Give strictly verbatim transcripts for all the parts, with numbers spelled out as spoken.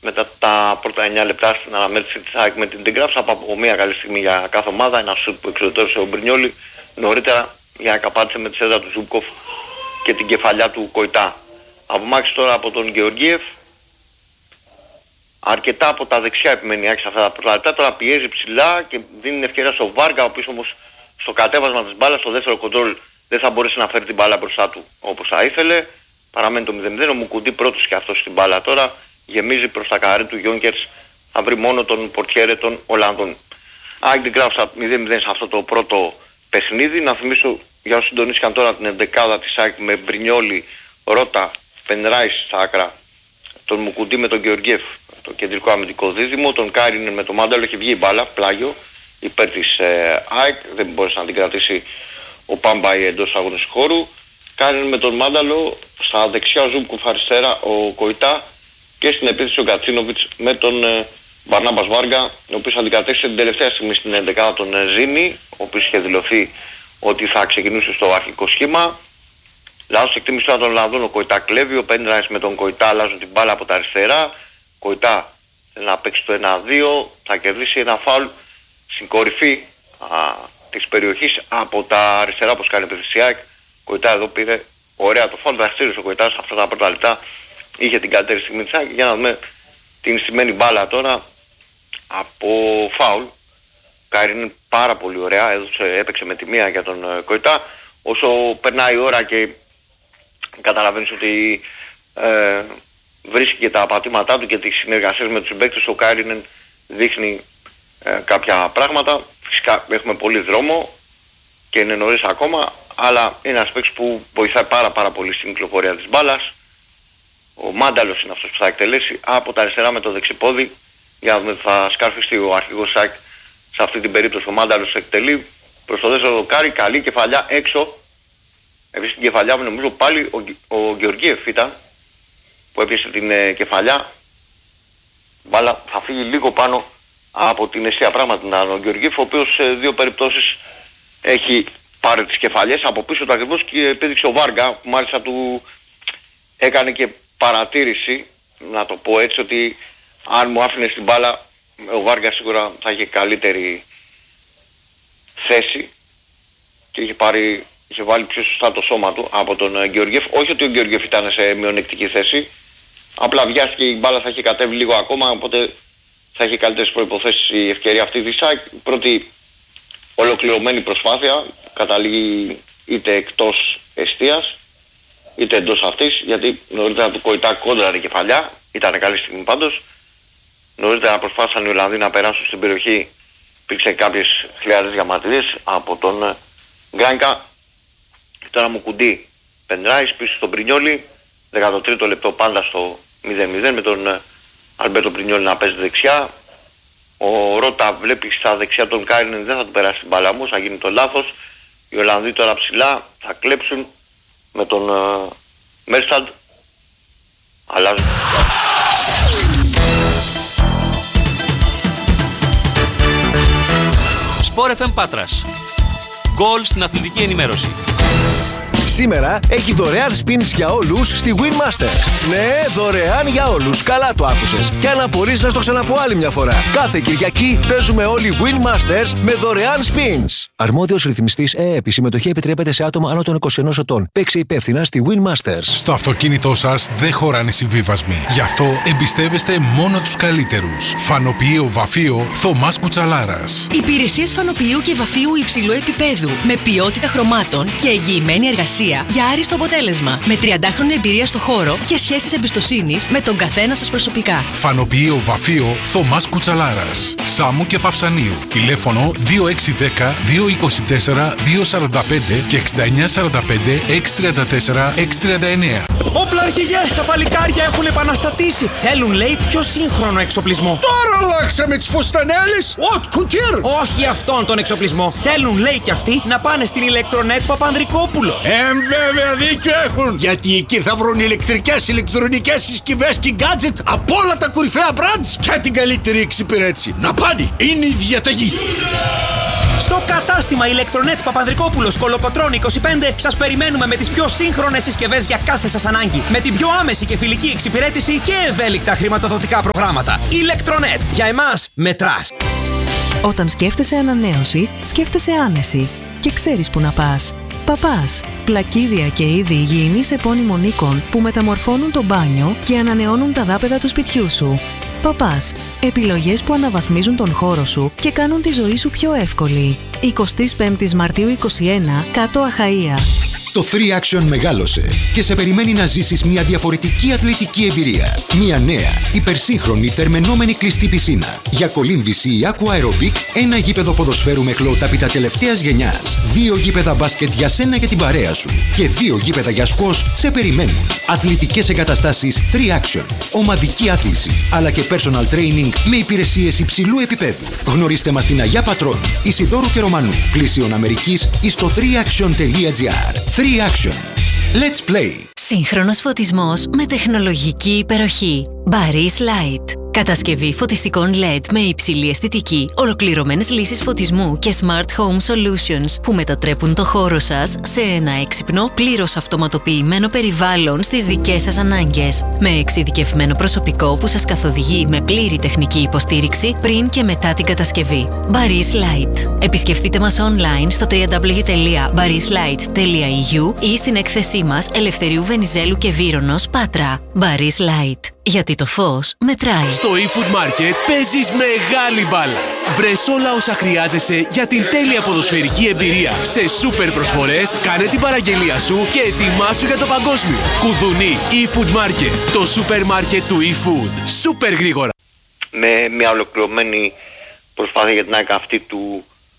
μετά τα πρώτα εννιά λεπτά στην αναμέτρηση της ΑΕΚ με την Τιγκράφς, από μια καλή στιγμή για κάθε ομάδα, ένα σουτ που εξοδοτέρωσε ο Μπρινιόλι νωρίτερα για να καπάτησε με τη σέντρα του Ζούμπκοφ και την κεφαλιά του Κοϊτά. Απομάκρυνση τώρα από τον Γεωργίεφ. Αρκετά από τα δεξιά επιμένει σε αυτά τα πρώτα λεπτά, τώρα πιέζει ψηλά και δίνει ευκαιρία στο Βάργα, ο οποίος όμως στο κατέβασμα της μπάλας, στο δεύτερο κοντρόλ δεν θα μπορέσει να φέρει την μπάλα μπροστά του όπως θα ήθελε. Παραμένει το μηδέν μηδέν, ο Μουκουντή πρώτος και αυτός στην μπάλα τώρα, γεμίζει προς τα καρέ του Γιόνκερς, θα βρει μόνο τον πορτιέρε των Ολλανδών. ΑΕΚ την γράψα μηδέν μηδέν σε αυτό το πρώτο παιχνίδι. Να θυμίσω για όσοι συντονίστηκαν τώρα την ενδεκάδα της ΑΕΚ με Μπρινιόλι, Ρώτα, Πενράις στα άκρα, τον Μουκουντή με τον Γεωργιέφ, το κεντρικό αμυντικό δίδυμο, τον Κάρινεν με τον Μάνταλο, έχει βγει η μπάλα, πλάγιο, υπέρ της ε, ΑΕΚ, δεν μπόρεσε να την κρατήσει ο Πάμπαϊ εντός αγωνιστικού χώρου. Κάρινεν με τον Μάνταλο, στα δεξιά ο Ζούμπκοφ, αριστερά ο Κοϊτά και στην επίθεση ο Γκατσίνοβιτς με τον ε, Μπαρνάμπας Βάργα, ο οποίος αντικατέστησε την τελευταία στιγμή στην ενδεκάδα τον ε, Ζήνη, ο οποίος είχε δηλωθεί ότι θα ξεκινούσε στο αρχικό σχήμα. Λάθος εκτίμηση τώρα των Ολλανδών, ο Κοϊτά κλέβει, ο Πέντρας με τον Κοϊτά αλλάζουν την μπάλα από τα αριστερά. Κοϊτά θέλει να παίξει το ένα δύο, θα κερδίσει ένα φάουλ στην κορυφή α, της περιοχής από τα αριστερά όπως κάνει η ΑΕΚ. Κοϊτά εδώ πήρε ωραία το φάουλ, δραστήριος ο Κοϊτάς σε αυτά τα πρώτα λεπτά, είχε την καλύτερη στιγμή της ΑΕΚ. Για να δούμε την στημένη μπάλα τώρα από φάουλ. Κάρι είναι πάρα πολύ ωραία, έδωσε, έπαιξε με τη μία για τον Κοϊτά. Όσο περνάει η ώρα και καταλαβαίνεις ότι ε, βρίσκει και τα πατήματά του και τις συνεργασίες με τους συμπαίκτες, ο Κάρινεν δείχνει ε, κάποια πράγματα. Φυσικά έχουμε πολύ δρόμο και είναι νωρίς ακόμα, αλλά είναι ένας παίκτης που βοηθάει πάρα πάρα πολύ στην κυκλοφορία της μπάλας. Ο Μάνταλος είναι αυτός που θα εκτελέσει από τα αριστερά με το δεξιπόδι, για να δούμε, θα σκαρφιστεί ο αρχηγός ΣΑΚ σε αυτή την περίπτωση. Ο Μάνταλος εκτελεί προς το δεύτερο δοκάρι, καλή κεφαλιά έξω. Επίσης την κεφαλιά μου νομίζω πάλι ο, ο Γεωργίεφ ήταν που έπιασε την ε, κεφαλιά. Μπάλα θα φύγει λίγο πάνω από την αιστεία, πράγματι ο Γεωργίεφ, ο οποίος σε δύο περιπτώσεις έχει πάρει τις κεφαλιές από πίσω του ακριβώς και επέδειξε ο Βάργα, που μάλιστα του έκανε και παρατήρηση, να το πω έτσι, ότι αν μου άφηνε την μπάλα ο Βάργα σίγουρα θα είχε καλύτερη θέση και είχε, πάρει, είχε βάλει πιο σωστά το σώμα του από τον Γεωργιέφ. Όχι ότι ο Γεωργιέφ ήταν σε μειονεκτική θέση, απλά βιάστηκε, η μπάλα θα είχε κατέβει λίγο ακόμα, οπότε θα είχε καλύτερες προϋποθέσεις η ευκαιρία αυτή της ΣΑΚ. Πρώτη ολοκληρωμένη προσπάθεια, καταλήγει είτε εκτός εστίας είτε εντός αυτής, γιατί νωρίτερα του Κοϊτά κόντραρε κεφαλιά, ήταν καλή στιγμή πάντως. Νωρίτερα προσπάθησαν οι Ολλανδοί να περάσουν στην περιοχή, υπήρξε κάποιες χιλιάδες διαμαρτυρίες από τον Γκράνκα. Τώρα Μουκουντή, Πενράις πίσω στον Μπρινιόλι, δέκατο τρίτο λεπτό πάντα στο μηδέν μηδέν με τον Αλμπέρτο Μπρινιόλι να παίζει δεξιά. Ο Ρώτα βλέπει στα δεξιά τον Κάρινεν, δεν θα του περάσει την μπάλα όμως, θα γίνει το λάθος. Οι Ολλανδοί τώρα ψηλά θα κλέψουν με τον uh, Μέρσταντ. Αλλάζουν. Sport εφ εμ Πάτρας. Γκολ στην αθλητική ενημέρωση. Σήμερα έχει δωρεάν spins για όλους στη Winmaster. Ναι, δωρεάν για όλους. Καλά το άκουσες. Και αν απορείς να στο ξαναπώ άλλη μια φορά. Κάθε Κυριακή παίζουμε όλοι Winmasters με δωρεάν spins. Αρμόδιος ρυθμιστής ΕΕΠ. Η συμμετοχή επιτρέπεται σε άτομα άνω των είκοσι ενός ετών. Παίξε υπεύθυνα στη Winmasters. Στο αυτοκίνητό σας δεν χωράνε συμβίβασμοι. Γι' αυτό εμπιστεύεστε μόνο τους καλύτερους. Φανοποιείο Βαφείο Θωμάς Κουτσαλάρας. Υπηρεσίες φανοποιείου και βαφείου υψηλού επίπεδου. Με ποιότητα χρωμάτων και εγγυημένη εργασία για άριστο αποτέλεσμα. Με τριαντάχρονη εμπειρία στο χώρο και σχέσεις εμπιστοσύνης με τον καθένα σας προσωπικά. Φανοποιείο Βαφείο Θωμάς Κουτσαλάρας. Σάμου και Παυσανίου. Τηλέφωνο δύο έξι ένα μηδέν δύο είκοσι τέσσερα δύο σαράντα πέντε και εξήντα εννιά σαράντα πέντε έξι τριάντα τέσσερα έξι τριάντα εννέα. Όπλα αρχηγέ! Τα παλικάρια έχουν επαναστατήσει. Θέλουν, λέει, πιο σύγχρονο εξοπλισμό. Τώρα αλλάξαμε τις φουστανέλες. Οτ κουτίρ! Όχι αυτόν τον εξοπλισμό. Θέλουν, λέει, κι αυτοί να πάνε στην Ηλεκτρονέτ Παπανδρικόπουλος. Εμ, βέβαια δίκιο έχουν. Γιατί εκεί θα βρουν ηλεκτρικές, ηλεκτρονικές συσκευές και gadget από όλα τα κορυφαία brands και την καλύτερη εξυπηρέτηση. Να πάνε! Είναι η διαταγή. Στο κατάστημα Ηλεκτρονέτ Παπανδρικόπουλος Κολοκοτρώνη είκοσι πέντε σας περιμένουμε με τις πιο σύγχρονες συσκευές για κάθε σας ανάγκη. Με την πιο άμεση και φιλική εξυπηρέτηση και ευέλικτα χρηματοδοτικά προγράμματα. Ηλεκτρονέτ. Για εμάς μετράς. Όταν σκέφτεσαι ανανέωση, σκέφτεσαι άνεση. Και ξέρεις που να πας. Παπάς. Πλακίδια και είδη υγιεινής επώνυμων οίκων που μεταμορφώνουν το μπάνιο και ανανεώνουν τα δάπεδα του σπιτιού σου. Παπάς. Επιλογές που αναβαθμίζουν τον χώρο σου και κάνουν τη ζωή σου πιο εύκολη. εικοστή πέμπτη Μαρτίου είκοσι ένα, Κάτω Αχαΐα. Το θρι Action μεγάλωσε και σε περιμένει να ζήσεις μια διαφορετική αθλητική εμπειρία. Μια νέα, υπερσύγχρονη, θερμαινόμενη κλειστή πισίνα. Για κολύμβηση ή Aqua Aerobic, ένα γήπεδο ποδοσφαίρου με χλωοτάπητα τελευταίας γενιάς. Δύο γήπεδα μπάσκετ για σένα και την παρέα σου. Και δύο γήπεδα για σκος σε περιμένουν. Αθλητικές εγκαταστάσεις θρι Action. Ομαδική άθληση, αλλά και personal training με υπηρεσίες υψηλού επίπεδου. Γνωρίστε μας στην Αγιά Πατρών, Ισιδώρου και Ρωμανού, Πλησίων Αμερικής ή στο θρι action τελεία τζι άρ. θρι Action. Let's play. Σύγχρονος φωτισμός με τεχνολογική υπεροχή. Baris Light. Κατασκευή φωτιστικών ελ ι ντι με υψηλή αισθητική, ολοκληρωμένες λύσεις φωτισμού και Smart Home Solutions που μετατρέπουν το χώρο σας σε ένα έξυπνο, πλήρως αυτοματοποιημένο περιβάλλον στις δικές σας ανάγκες. Με εξειδικευμένο προσωπικό που σας καθοδηγεί με πλήρη τεχνική υποστήριξη πριν και μετά την κατασκευή. Baris Light. Επισκεφτείτε μας online στο double-u double-u double-u τελεία baris light τελεία ι γιου ή στην έκθεσή μας Ελευθερίου Βενιζέλου και Βύρονος, Πάτρα. Baris Light. Γιατί το φως μετράει. Στο eFood Market παίζεις μεγάλη μπάλα. Βρες όλα όσα χρειάζεσαι για την τέλεια ποδοσφαιρική εμπειρία. Σε σούπερ προσφορές, κάνε την παραγγελία σου και ετοιμάσου για το παγκόσμιο. Κουδουνί eFood Market. Το σούπερ μάρκετ του eFood. Σούπερ γρήγορα. Με μια ολοκληρωμένη προσπάθεια για την ΑΕΚ αυτή του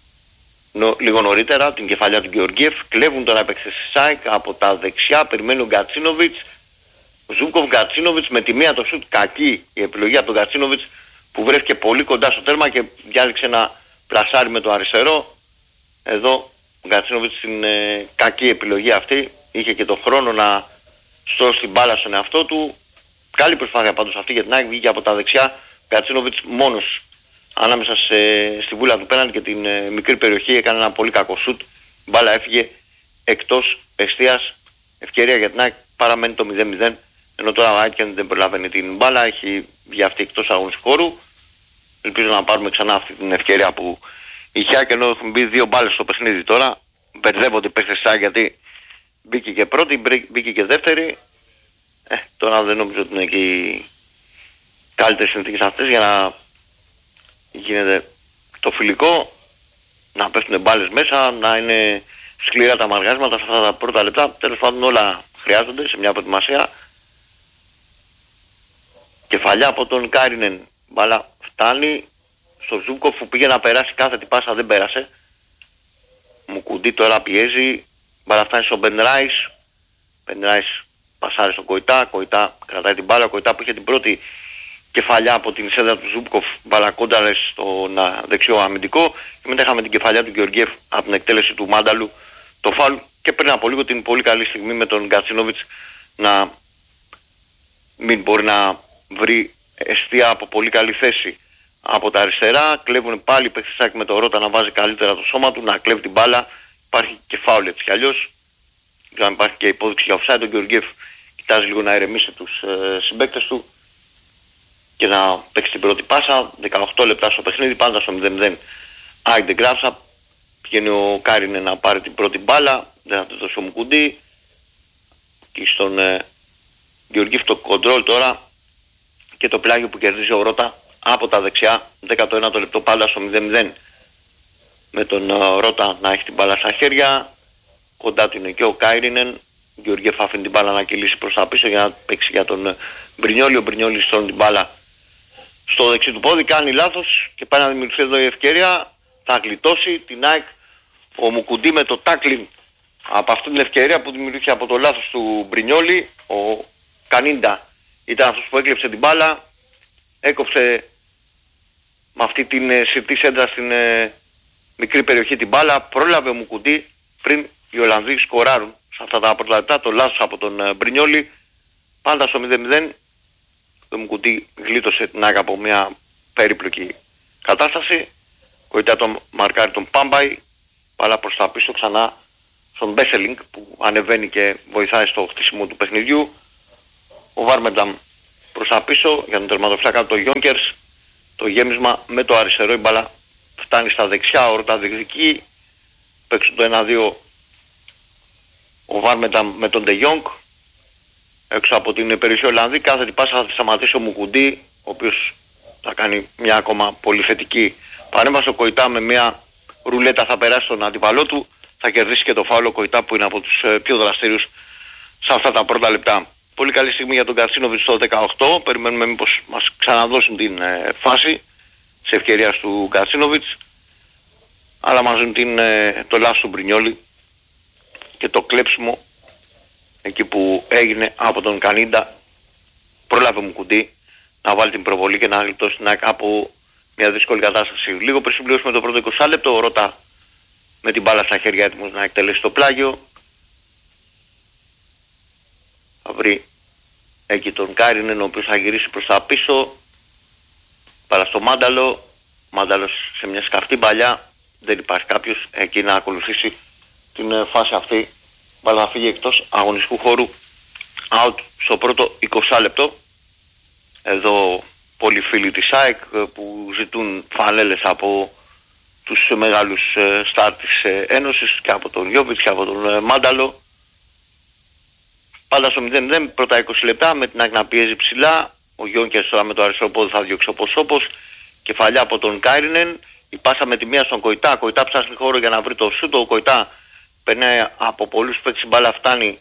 νο, λίγο νωρίτερα, την κεφαλιά του Γεωργίεφ. Κλέβουν τώρα παίκτες της ΑΕΚ από τα δεξιά, περιμένει ο Γκατσίνοβιτς. Ο Ζούκοφ Γκατσίνοβιτς με τη μία το σουτ, κακή η επιλογή από τον Γκατσίνοβιτς που βρέθηκε πολύ κοντά στο τέρμα και διάλεξε ένα πλασάρι με το αριστερό. Εδώ ο Γκατσίνοβιτς στην ε, κακή επιλογή αυτή, είχε και τον χρόνο να στρώσει την μπάλα στον εαυτό του. Καλή προσπάθεια πάντως αυτή για την ΑΕΚ, βγήκε από τα δεξιά. Ο Γκατσίνοβιτς μόνος ανάμεσα σε, στη βούλα του πέναντι και την ε, μικρή περιοχή έκανε ένα πολύ κακό σουτ. Η μπάλα έφυγε εκτός εστίας, ευκαιρία για την ΑΕΚ, παραμένει το μηδέν μηδέν. Ενώ τώρα ο Άιτκεν δεν προλαβαίνει την μπάλα, έχει βγει αυτή εκτός αγωνιστικού χώρου. Ελπίζω να πάρουμε ξανά αυτή την ευκαιρία που είχε, και ενώ έχουν μπει δύο μπάλες στο παιχνίδι τώρα, μπερδεύονται οι παίκτες της, γιατί μπήκε και πρώτη, μπήκε και δεύτερη. Ε, τώρα δεν νομίζω ότι είναι και οι καλύτερες συνθήκες αυτές για να γίνεται το φιλικό, να πέφτουν μπάλες μέσα, να είναι σκληρά τα μαργάσματα σε αυτά τα πρώτα λεπτά. Τέλος πάντων όλα χρειάζονται σε μια προετοιμασία. Κεφαλιά από τον Κάρινεν, μπάλα φτάνει στο Ζούκοφ που πήγε να περάσει κάθε την πάσα, δεν πέρασε. Μουκουντή τώρα πιέζει, μπάλα φτάνει στο Μπεν Ράις. Μπεν Ράις πασάρει στον Κοϊτά, Κοϊτά κρατάει την μπάλα, Κοϊτά που είχε την πρώτη κεφαλιά από την σέντρα του Ζούκοφ, μπάλα κόνταρε στον δεξιό αμυντικό, και μετά είχαμε την κεφαλιά του Γεωργίεφ από την εκτέλεση του Μάνταλου, το φάουλ, και πριν από λίγο την πολύ καλή στιγμή με τον Γκατσίνοβιτς να μην μπορεί να βρει εστία από πολύ καλή θέση από τα αριστερά. Κλέβουν πάλι παίκτες με το Ρότα να βάζει καλύτερα το σώμα του, να κλέβει την μπάλα. Υπάρχει και φάουλ έτσι κι αλλιώς. Δεν υπάρχει και υπόδειξη για offside. Ο Γεωργίεφ κοιτάζει λίγο να ηρεμήσει τους ε, συμπαίκτες του και να παίξει την πρώτη πάσα. δεκαοκτώ λεπτά στο παιχνίδι, πάντα στο μηδέν μηδέν. Άιντε Γκράψα. Πηγαίνει ο Κάρινε να πάρει την πρώτη μπάλα. Δεν θα το δώσει ο Μουκουντή. Και στον ε, Γεωργίεφ το κοντρόλ τώρα και το πλάγιο που κερδίζει ο Ρότα από τα δεξιά. δέκατο ένατο λεπτό, πάντα στο μηδέν μηδέν. Με τον uh, Ρότα να έχει την μπάλα στα χέρια. Κοντά του είναι και ο Κάιρινεν. Ο Γεωργίεφ αφήνει την μπάλα να κυλήσει προς τα πίσω για να παίξει για τον uh, Μπρινιόλι. Ο Μπρινιόλι στρώνει την μπάλα στο δεξί του πόδι, κάνει λάθος και πάει να δημιουργηθεί εδώ η ευκαιρία. Θα γλιτώσει την ΑΕΚ ο Μουκουντή με το τάκλιν από αυτή την ευκαιρία που δημιουργήθηκε από το λάθος του Μπρινιόλι. Ο Κανίντα ήταν αυτός που έκλεψε την μπάλα, έκοψε με αυτή την ε, συρτή σέντρα στην ε, μικρή περιοχή την μπάλα, πρόλαβε ο Μουκουντή πριν οι Ολλανδοί σκοράρουν σε αυτά τα πρώτα λεπτά. Το λάθος από τον ε, Μπρινιόλι, πάντα στο μηδέν μηδέν. Ο Μουκουντή γλίτωσε την ΑΕΚ από μια περίπλοκη κατάσταση. Κοητά τον μαρκάρει τον Πάμπαϊ, μπάλα προς τα πίσω ξανά στον Μπέσελινγκ που ανεβαίνει και βοηθάει στο χτίσιμο του παιχνιδιού. Ο Βάρμενταμ προς τα πίσω για τον τερματοφύλακα του Γιόνκερς. Το γέμισμα με το αριστερό, η μπάλα φτάνει στα δεξιά, ο Ρώτα διεκδικεί. Παίξουν το ένα δύο ο Βάρμενταμ με τον Ντε Γιόνγκ. Έξω από την περιοχή Ολλανδή, κάθετη πάσα θα τη σταματήσει ο Μουκουντή, ο οποίος θα κάνει μια ακόμα πολύ θετική παρέμβαση. Ο Κοητά με μια ρουλέτα θα περάσει στον αντίπαλό του, θα κερδίσει και το φάουλο. Κοητά που είναι από τους πιο δραστήριους σε αυτά τα πρώτα λεπτά. Πολύ καλή στιγμή για τον Γκατσίνοβιτς στο δεκαοκτώ, περιμένουμε μήπως μας ξαναδώσουν την ε, φάση της ευκαιρίας του Γκατσίνοβιτς, αλλά μας δίνουν την, ε, το λάθος του Μπρινιόλι και το κλέψιμο εκεί που έγινε από τον Κανίντα. Πρόλαβε μου κουντί να βάλει την προβολή και να γλιτώσει την ΑΕΚ από μια δύσκολη κατάσταση. Λίγο πριν συμπληρώσουμε το πρώτο είκοσι λεπτό, ο Ρώτα με την μπάλα στα χέρια έτοιμος να εκτελέσει το πλάγιο. Θα βρει εκεί τον Κάιρινεν, ο οποίος θα γυρίσει προς τα πίσω. Παρά στο Μάνταλο. Μάνταλος σε μια σκαφτή παλιά. Δεν υπάρχει κάποιος εκεί να ακολουθήσει την φάση αυτή. Μπάλα να φύγει εκτός αγωνιστικού χώρου. Out στο πρώτο είκοσι λεπτό. Εδώ πολλοί φίλοι της ΑΕΚ που ζητούν φανέλες από τους μεγάλους στάρ της Ένωσης και από τον Γιόβιτς και από τον Μάνταλο. Πάντα στο μηδέν μηδέν, πρώτα είκοσι λεπτά με την ΑΕΚ να πιέζει ψηλά. Ο Γιόνκερς τώρα με το αριστερό πόδι θα διώξει όπως όπως. Κεφαλιά από τον Κάιρινεν. Η πάσα με τη μία στον Κοητά. Κοητά ψάχνει χώρο για να βρει το σούτο. Ο Κοητά περνάει από πολλούς παίκτες, η μπάλα φτάνει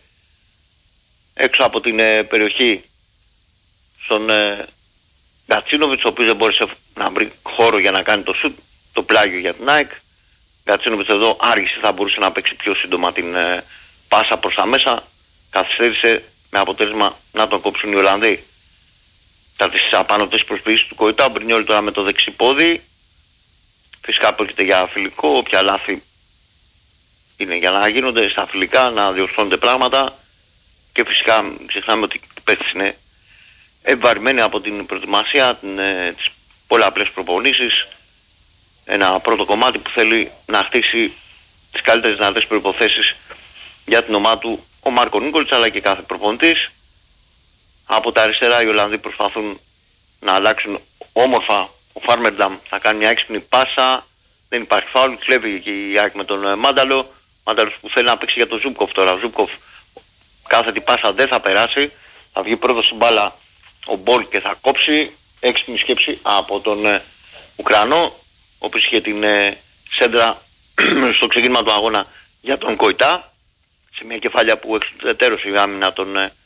έξω από την ε, περιοχή στον ε, Γκατσίνοβιτς, ο οποίος δεν μπόρεσε να βρει χώρο για να κάνει το σούτ. Το πλάγιο για την ΑΕΚ. Γκατσίνοβιτς εδώ άργησε, θα μπορούσε να παίξει πιο σύντομα την ε, πάσα προς τα μέσα. Καθυστέρησε με αποτέλεσμα να τον κόψουν οι Ολλανδοί. Τα τις απανωτές προσποιήσεις του Κοητά, ο Μπρινιόλι τώρα με το δεξί πόδι. Φυσικά πρόκειται για φιλικό, όποια λάθη είναι για να γίνονται στα φιλικά, να διορθώνονται πράγματα. Και φυσικά ξεχνάμε ότι οι παίκτες είναι ευαρημένοι από την προετοιμασία, την, ε, τις πολλαπλές προπονήσεις. Ένα πρώτο κομμάτι που θέλει να χτίσει τις καλύτερες δυνατές προϋποθέσεις για την ομάδα του ο Μάρκο Νίκολιτς, αλλά και κάθε προπονητής. Από τα αριστερά οι Ολλανδοί προσπαθούν να αλλάξουν όμορφα. Ο Φάρμερνταμ θα κάνει μια έξυπνη πάσα, δεν υπάρχει φάουλ, κλέβει και η ΑΕΚ με τον Μάνταλο. Μάνταλος που θέλει να παίξει για τον Ζούπκοφ τώρα. Ο Ζούπκοφ κάθε την πάσα δεν θα περάσει, θα βγει πρώτος στην μπάλα ο Μπολ και θα κόψει. Έξυπνη σκέψη από τον ε, Ουκρανό, ο οποίος είχε την ε, σέντρα στο ξεκίνημα του αγώνα για τον Κοητά, σε μια κεφάλια που εξωτερέρωσε η άμυνα των ε,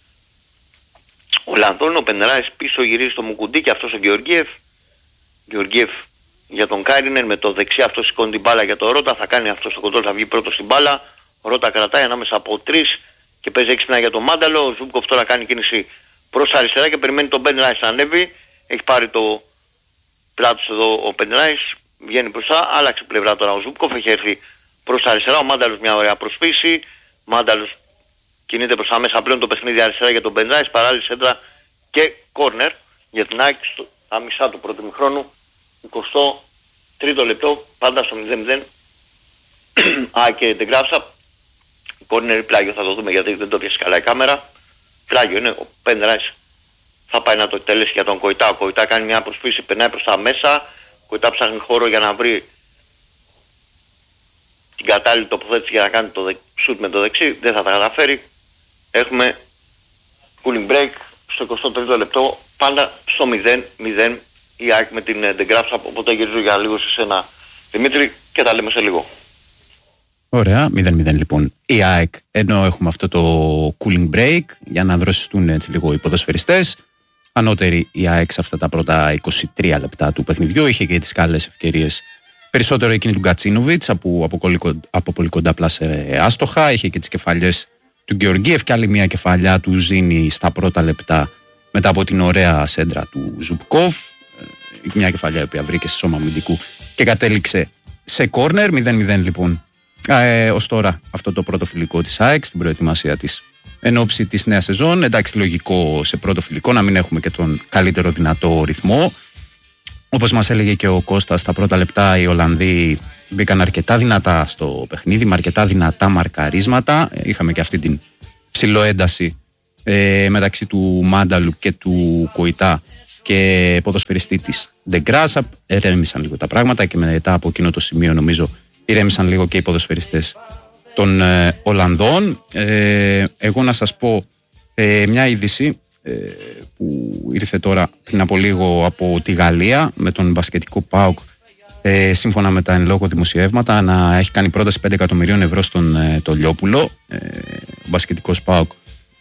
Ολλανδών. Ο Πενεράης πίσω γυρίζει στο Μουκουντή και αυτός ο Γεωργίεφ. Γεωργίεφ για τον Κάιρινεν, με το δεξί αυτό σηκώνει την μπάλα για τον Ρώτα, θα κάνει αυτό το κοντρόλ, θα βγει πρώτο στην μπάλα. Ο Ρώτα κρατάει ανάμεσα από τρεις και παίζει έξυπνα για τον Μάνταλο. Ο Ζούμπκοφ τώρα κάνει κίνηση προς αριστερά και περιμένει τον Πενεράης να ανέβει. Έχει πάρει το πλάτος εδώ ο Πενεράης, βγαίνει μπροστά, άλλαξε πλευρά τώρα ο Ζούμπκοφ, έχει έρθει προς αριστερά. Ο Μάνταλος μια ωραία προσποίηση. Μάνταλος κινείται προς τα μέσα πλέον το παιχνίδι αριστερά για τον Πενεράης, παράλληλη σέντρα και κόρνερ για την ΑΕΚ στα μισά του πρώτου ημιχρόνου. εικοστό τρίτο λεπτό, πάντα στο μηδέν μηδέν. Α, και την γράψα. Κόρνερ ή πλάγιο, θα το δούμε γιατί δεν το πιάσει καλά η κάμερα. Πλάγιο είναι, ο Πενεράης θα πάει να το εκτελέσει για τον Κοητά. Ο Κοητά κάνει μια προσποίηση, περνάει προς τα μέσα. Ο Κοητά ψάχνει χώρο για να βρει την κατάλληλη τοποθέτηση για να κάνει το σουτ με το δεξί. Δεν θα τα καταφέρει. Έχουμε cooling break στο εικοστό τρίτο λεπτό, πάντα στο μηδέν μηδέν η ΑΕΚ με την Ντεγκράψα, οπότε γυρίζω για λίγο σε σένα Δημήτρη και τα λέμε σε λίγο. Ωραία, μηδέν μηδέν λοιπόν η ΑΕΚ, ενώ έχουμε αυτό το cooling break για να δροσιστούν έτσι λίγο οι ποδοσφαιριστές. Ανώτερη η ΑΕΚ σε αυτά τα πρώτα είκοσι τρία λεπτά του παιχνιδιού, είχε και τις καλές ευκαιρίες. Περισσότερο εκείνη του Γκατσίνοβιτς από, από, από πολύ κοντά πλάσε άστοχα, είχε και τις κεφαλιές του Γεωργίεφ και άλλη μια κεφαλιά του Ζήνη στα πρώτα λεπτά μετά από την ωραία σέντρα του Ζουπκόφ. Μια κεφαλιά η οποία βρήκε σε σώμα αμυντικού και κατέληξε σε κόρνερ. μηδέν μηδέν λοιπόν ε, ως τώρα αυτό το πρώτο φιλικό της ΑΕΚ στην προετοιμασία της εν ώψη της νέας σεζόν. Εντάξει, λογικό σε πρώτο φιλικό να μην έχουμε και τον καλύτερο δυνατό ρυθμό. Όπως μας έλεγε και ο Κώστας, στα πρώτα λεπτά οι Ολλανδοί μπήκαν αρκετά δυνατά στο παιχνίδι, με αρκετά δυνατά μαρκαρίσματα. Είχαμε και αυτή την ψιλοένταση ε, μεταξύ του Μάνταλου και του Κοϊτά και ποδοσφαιριστή της Ντεγκράσαπ. Ερέμησαν λίγο τα πράγματα και μετά από εκείνο το σημείο νομίζω ηρέμησαν λίγο και οι ποδοσφαιριστές των ε, Ολλανδών. Ε, εγώ να σας πω ε, μια είδηση ε, που ήρθε τώρα πριν από λίγο από τη Γαλλία με τον μπασκετικό ΠΑΟΚ, ε, σύμφωνα με τα εν λόγω δημοσιεύματα, να έχει κάνει πρόταση πέντε εκατομμυρίων ευρώ στον ε, το Λιόπουλο, ε, ο μπασκετικός ΠΑΟΚ,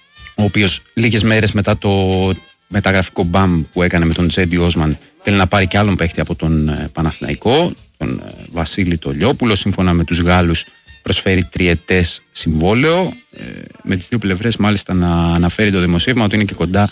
ο οποίος λίγες μέρες μετά το μεταγραφικό μπαμ που έκανε με τον Τζέντι Όσμαν θέλει να πάρει και άλλον παίχτη από τον ε, Παναθηναϊκό, τον ε, Βασίλη το Λιόπουλο. Σύμφωνα με τους Γάλλους προσφέρει τριετές συμβόλαιο, ε, με τις δύο πλευρές μάλιστα να αναφέρει το δημοσίευμα ότι είναι και κοντά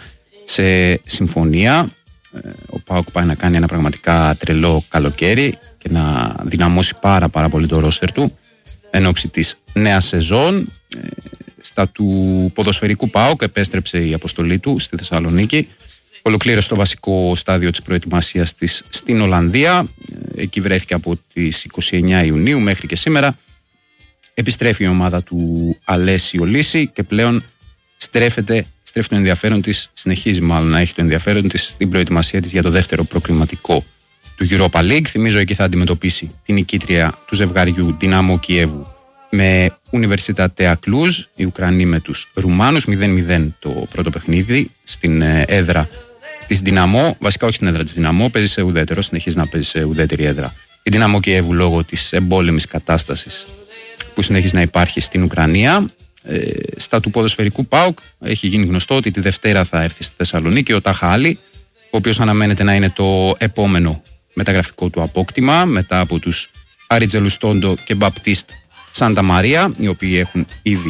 σε συμφωνία. ε, ο ΠΑΟΚ πάει να κάνει ένα πραγματικά τρελό καλοκαίρι και να δυναμώσει πάρα πάρα πολύ το ρόστερ του εν ώψη της νέας σεζόν. ε, Στα του ποδοσφαιρικού ΠΑΟΚ επέστρεψε η αποστολή του στη Θεσσαλονίκη. Ολοκλήρωσε το βασικό στάδιο της προετοιμασίας της στην Ολλανδία. Εκεί βρέθηκε από τις είκοσι εννέα Ιουνίου μέχρι και σήμερα. Επιστρέφει η ομάδα του Αλέσιο Λύση και πλέον στρέφεται, στρέφει το ενδιαφέρον της, συνεχίζει μάλλον να έχει το ενδιαφέρον της στην προετοιμασία της για το δεύτερο προκριματικό του Europa League. Θυμίζω εκεί θα αντιμετωπίσει την νικήτρια του ζευγαριού Δυναμό Κιέβου με Universitatea Cluj, οι Ουκρανοί με τους Ρουμάνους. μηδέν μηδέν το πρώτο παιχνίδι στην έδρα της Δυναμό, βασικά όχι στην έδρα της Δυναμό, παίζει σε ουδέτερο, συνεχίζει να παίζει σε ουδέτερη έδρα η Δυναμό Κιέβου λόγω της εμπόλεμης κατάστασης που συνεχίζει να υπάρχει στην Ουκρανία. Ε, στα του ποδοσφαιρικού ΠΑΟΚ έχει γίνει γνωστό ότι τη Δευτέρα θα έρθει στη Θεσσαλονίκη ο Τάχα Άλλη, ο οποίος αναμένεται να είναι το επόμενο μεταγραφικό του απόκτημα μετά από τους Αριτζελουστόντο και Μπαπτίστ Σάντα Μαρία, οι οποίοι έχουν ήδη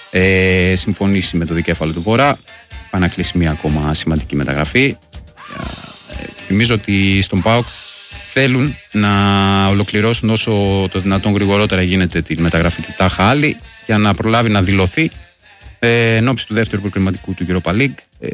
ε, συμφωνήσει με το δικέφαλο του Βορρά. Πάει να κλείσει μια ακόμα σημαντική μεταγραφή. Ε, θυμίζω ότι στον ΠΑΟΚ θέλουν να ολοκληρώσουν όσο το δυνατόν γρηγορότερα γίνεται τη μεταγραφή του Τάχα Άλλη για να προλάβει να δηλωθεί ε, εν ώψη του δεύτερου προκριματικού του Europa League. Ε,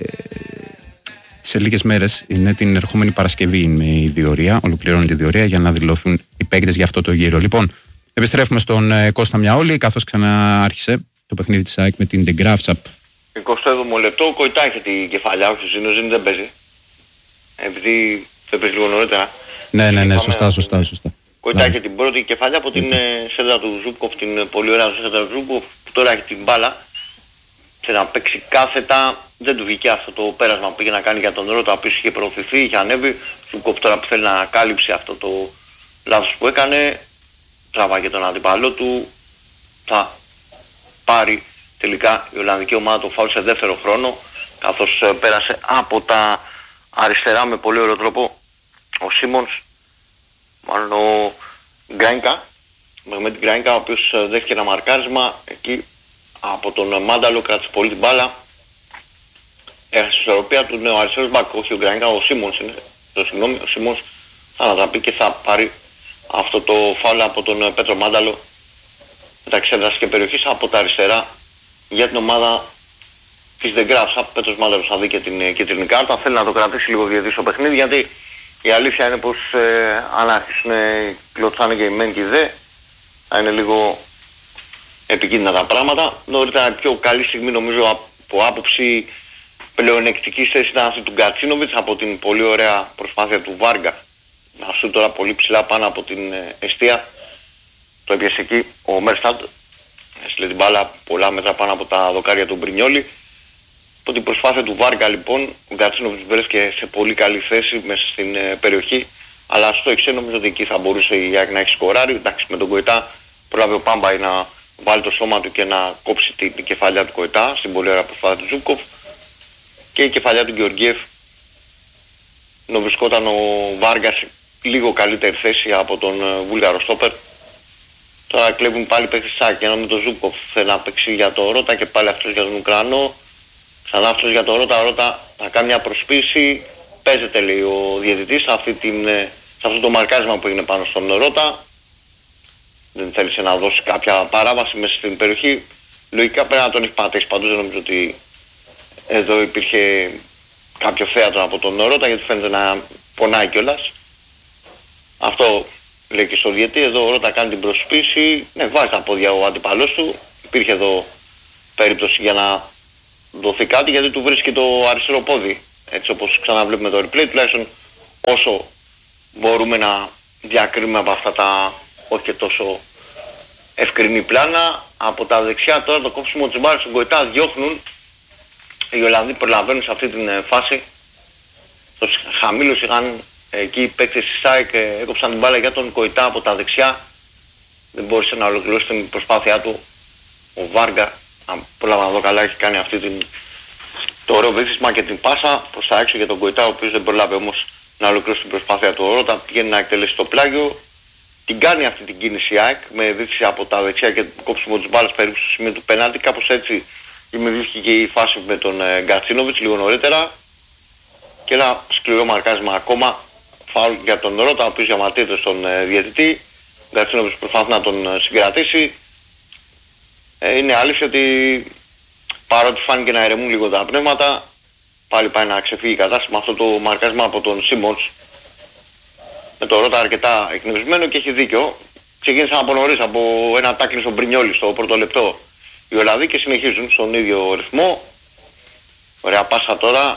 σε λίγες μέρες, είναι την ερχόμενη Παρασκευή είναι η διορία, ολοκληρώνεται η διορία για να δηλωθούν οι παίκτες για αυτό το γύρο. Λοιπόν, επιστρέφουμε στον ε, Κώστα Μιαόλη, καθώς ξανά άρχισε το παιχνίδι της ΑΕΚ με την De Graafschap. εικοστό έβδομο λεπτό, ο Κοϊτά έχει την κεφαλιά, όχι ο Ζήνος, Ζήνος δεν παίζει. Επειδή δεν παίζει λίγο νωρίτερα. Ναι, ναι, ναι, σωστά, σωστά, σωστά. Κοϊτά έχει την πρώτη κεφαλιά από την mm-hmm. σέντρα του Ζούκοφ, την πολύ ωραία σέντρα του Ζούκοφ, που τώρα έχει την μπάλα. Θέλει να παίξει κάθετα, δεν του βγήκε αυτό το πέρασμα που πήγε να κάνει για τον Ρότα, ο οποίος είχε προωθηθεί, είχε ανέβει. Ζούκοφ τώρα που θέλει να κάλυψε αυτό το λάθος που έκανε, τραβάγε τον αντιπαλό του, θα πάρει τελικά η Ολλανδική ομάδα το φάουλ σε δεύτερο χρόνο, καθώς πέρασε από τα αριστερά με πολύ ωραίο τρόπο ο Σίμονς, μάλλον ο Γκράινκα, με την Γκράινκα, ο οποίος δέχτηκε ένα μαρκάρισμα εκεί από τον Μάνταλο, κράτησε πολύ την μπάλα, έχασε η ισορροπία του, ναι, ο αριστερός μπακ, όχι ο Γκράινκα, ο Σίμονς είναι, το συγγνώμη, ο Σίμονς θα ανατραπεί και θα πάρει αυτό το φάουλ από τον Πέτρο Μάνταλο μεταξύ έδρας και περιοχής από τα αριστερά για την ομάδα της De Graafschap. Πέτρος Μάνταλος θα δει και την κίτρινη κάρτα, θέλει να το κρατήσει λίγο διαιτητής στο παιχνίδι, γιατί η αλήθεια είναι πως ε, αν αρχίσουν κλωτσάνε και οι μεν και οι δε, θα είναι λίγο επικίνδυνα τα πράγματα. Νωρίτερα η πιο καλή στιγμή νομίζω από άποψη πλεονεκτικής θέσης ήταν αυτή του Γκατσίνοβιτς από την πολύ ωραία προσπάθεια του Βάργα. Να σου τώρα πολύ ψηλά πάνω από την ε, εστία. Το έπιασε εκεί ο Μέρσταντ. Έστειλε την μπάλα πολλά μέτρα πάνω από τα δοκάρια του Μπρινιόλη. Από την προσπάθεια του Βάργα λοιπόν, ο Γκατσίνοβιτς βρέθηκε σε πολύ καλή θέση μέσα στην ε, περιοχή. Αλλά στο εξέ νομίζω ότι εκεί θα μπορούσε η ΑΕΚ να έχει σκοράρει. Εντάξει, με τον Κοϊτά πρόλαβε ο Πάμπαϊ να βάλει το σώμα του και να κόψει την, την κεφαλιά του Κοϊτά στην πολύ ωραία προσπάθεια του Ζούκοφ. Και η κεφαλιά του Γεωργιέφ ενώ βρισκόταν ο Βάργα σε λίγο καλύτερη θέση από τον uh, Βούλγαρο στόπερ. Τώρα κλέβουν πάλι παίκτες σάκι, ενώ με τον Ζούκοφ θέλει να παίξει για το Ρότα και πάλι αυτός για τον Ουκρανό. Ξανά αυτός για το Ρότα, Ρότα θα κάνει μια προσποίηση, παίζεται λέει ο διαιτητής σε, αυτή την, σε αυτό το μαρκάρισμα που έγινε πάνω στον Ρότα. Δεν θέλησε να δώσει κάποια παράβαση μέσα στην περιοχή. Λογικά πρέπει να τον έχει πατήσει παντού, δεν νομίζω ότι εδώ υπήρχε κάποιο θέατρο από τον Ρότα, γιατί φαίνεται να πονάει κιόλας. Αυτό λέει και στο διετή. Εδώ ο Ρώτα κάνει την προσποίηση. Ναι, βάζει τα πόδια ο αντιπαλός του. Υπήρχε εδώ περίπτωση για να δοθεί κάτι, γιατί του βρίσκει το αριστερό πόδι. Έτσι όπως ξαναβλέπουμε το replay, τουλάχιστον όσο μπορούμε να διακρίνουμε από αυτά τα όχι και τόσο ευκρινή πλάνα. Από τα δεξιά τώρα το κόψιμο της μπάλας στον Κοϊτά διώχνουν. Οι Ολλανδοί προλαβαίνουν σε αυτή την φάση. Στο χαμήλο είχαν εκεί οι παίκτες της ΣΑΕΚ, έκοψαν την μπάλα για τον Κοϊτά από τα δεξιά. Δεν μπόρεσε να ολοκληρώσει την προσπάθειά του. Ο Βάργα, αν πρόλαβα να δω καλά, έχει κάνει αυτή την, το ωραίο βήθισμα και την πάσα προς τα έξω για τον Κοϊτά, ο οποίος δεν προλάβει όμως να ολοκληρώσει την προσπάθεια του. Ο Ρώτα πηγαίνει να εκτελέσει το πλάγιο. Την κάνει αυτή την κίνηση η ΑΕΚ με δίθυση από τα δεξιά και κόψιμο της μπάλας περίπου στο σημείο του πέναλτι. Κάπως έτσι δημιουργήθηκε και η φάση με τον ε, Γκατσίνοβιτς λίγο νωρίτερα. Και ένα σκληρό μαρκάρισμα ακόμα, φάουλ για τον Ρώτα, ο οποίος διαμαρτύρεται στον ε, διαιτητή. Ο Γκατσίνοβιτς προσπαθεί να τον ε, συγκρατήσει. Ε, είναι αλήθεια ότι παρότι φάνηκε να ηρεμούν λίγο τα πνεύματα, πάλι πάει να ξεφύγει η κατάσταση με αυτό το μαρκάρισμα από τον Σίμονς. Με το Ρώτα αρκετά εκνευρισμένο και έχει δίκιο. Ξεκίνησαν από νωρίς, από ένα τάκλι στον Πρινιόλι στο πρώτο λεπτό οι Ολλανδοί και συνεχίζουν στον ίδιο ρυθμό. Ωραία πάσα τώρα.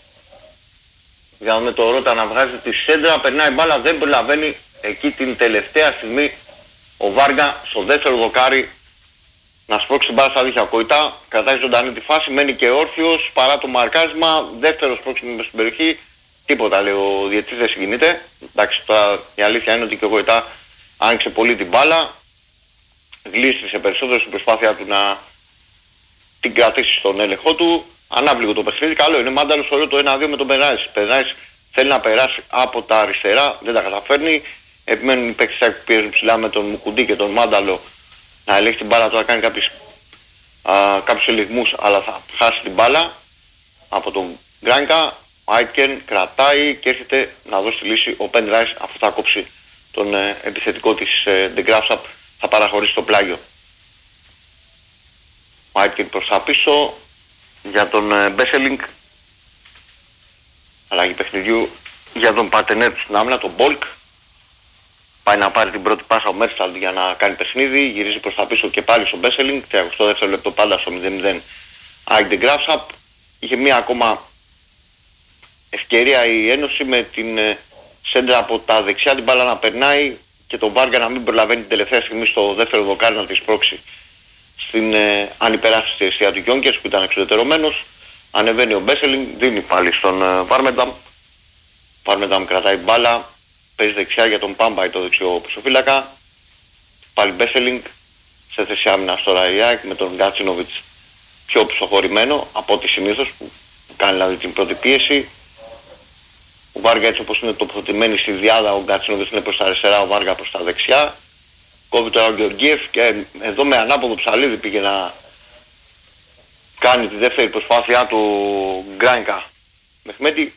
Για να δούμε το Ρώτα να βγάζει τη σέντρα, περνάει μπάλα, δεν προλαβαίνει εκεί την τελευταία στιγμή ο Βάργα στο δεύτερο δοκάρι να σπρώξει την μπάλα στα δίχτυα. Κοϊτά κρατάει ζωντανή τη φάση, μένει και όρθιος παρά το μαρκάρισμα, δεύτερο σπρώξιμο στην περιοχή. Τίποτα, λέει ο διαιτητής, δεν συγκινείται. Εντάξει, τώρα η αλήθεια είναι ότι και ο Κοϊτά άνοιξε πολύ την μπάλα, γλίστρισε περισσότερο στην προσπάθεια του να την κρατήσει στον έλεγχό του. Ανάπληγο το παιχνίδι, καλό είναι. Μάνταλος ωραίο το ένα δύο με τον Περνάης. Περνάης θέλει να περάσει από τα αριστερά, δεν τα καταφέρνει. Επιμένουν οι παίκτες που πιέζουν ψηλά με τον Μουκουντή και τον Μάνταλο να ελέγξει την μπάλα. Τώρα κάνει κάποιους, α, κάποιους ελιγμούς, αλλά θα χάσει την μπάλα από τον Γκράνικα. Ο Άιτκεν κρατάει και έρχεται να δώσει τη λύση ο Πεντράης, αφού θα κόψει τον ε, επιθετικό της ε, De Graafschap, θα παραχωρήσει το πλάγιο. Ο Άιτκεν προς τα πίσω για τον ε, Μπέσελινγκ. Αλλαγή παιχνιδιού για τον παρτενέρ του στην άμυνα, τον Μπόλκ. Πάει να πάρει την πρώτη πάσα ο Μέρσταλντ για να κάνει παιχνίδι, γυρίζει προς τα πίσω και πάλι στον Μπέσελινγκ. τριάντα δεύτερο λεπτό πάντα στο μηδέν μηδέν ΑΕΚ De Graafschap. Είχε μία ακόμα ευκαιρία η Ένωση με την ε, σέντρα από τα δεξιά, την μπάλα να περνάει και τον Βάργα να μην προλαβαίνει την τελευταία στιγμή στο δεύτερο δοκάρι να τη σπρώξει στην ε, ανυπεράσπιση στη αιστεία του Γιόνκερς που ήταν εξουδετερωμένος. Ανεβαίνει ο Μπέσελινγκ, δίνει πάλι στον ε, Βάρμενταμ. Βάρμενταμ κρατάει μπάλα, παίζει δεξιά για τον Πάμπα το δεξιό πισωφύλακα. Πάλι Μπέσελινγκ σε θέση άμυνας τώρα η ΑΕΚ με τον Γκατσίνοβιτς πιο πισωχωρημένο από ό,τι συνήθως που κάνει δηλαδή την πρώτη πίεση. Ο Βάργα έτσι όπως είναι τοποθετημένη στη διάδα, ο Γκατσίνοβιτς είναι προς τα αριστερά, ο Βάργα προς τα δεξιά. Κόβει τώρα ο Γεωργίεφ και εδώ με ανάποδο ψαλίδι πήγε να κάνει τη δεύτερη προσπάθειά του Γκράνικα. Μεχμέτη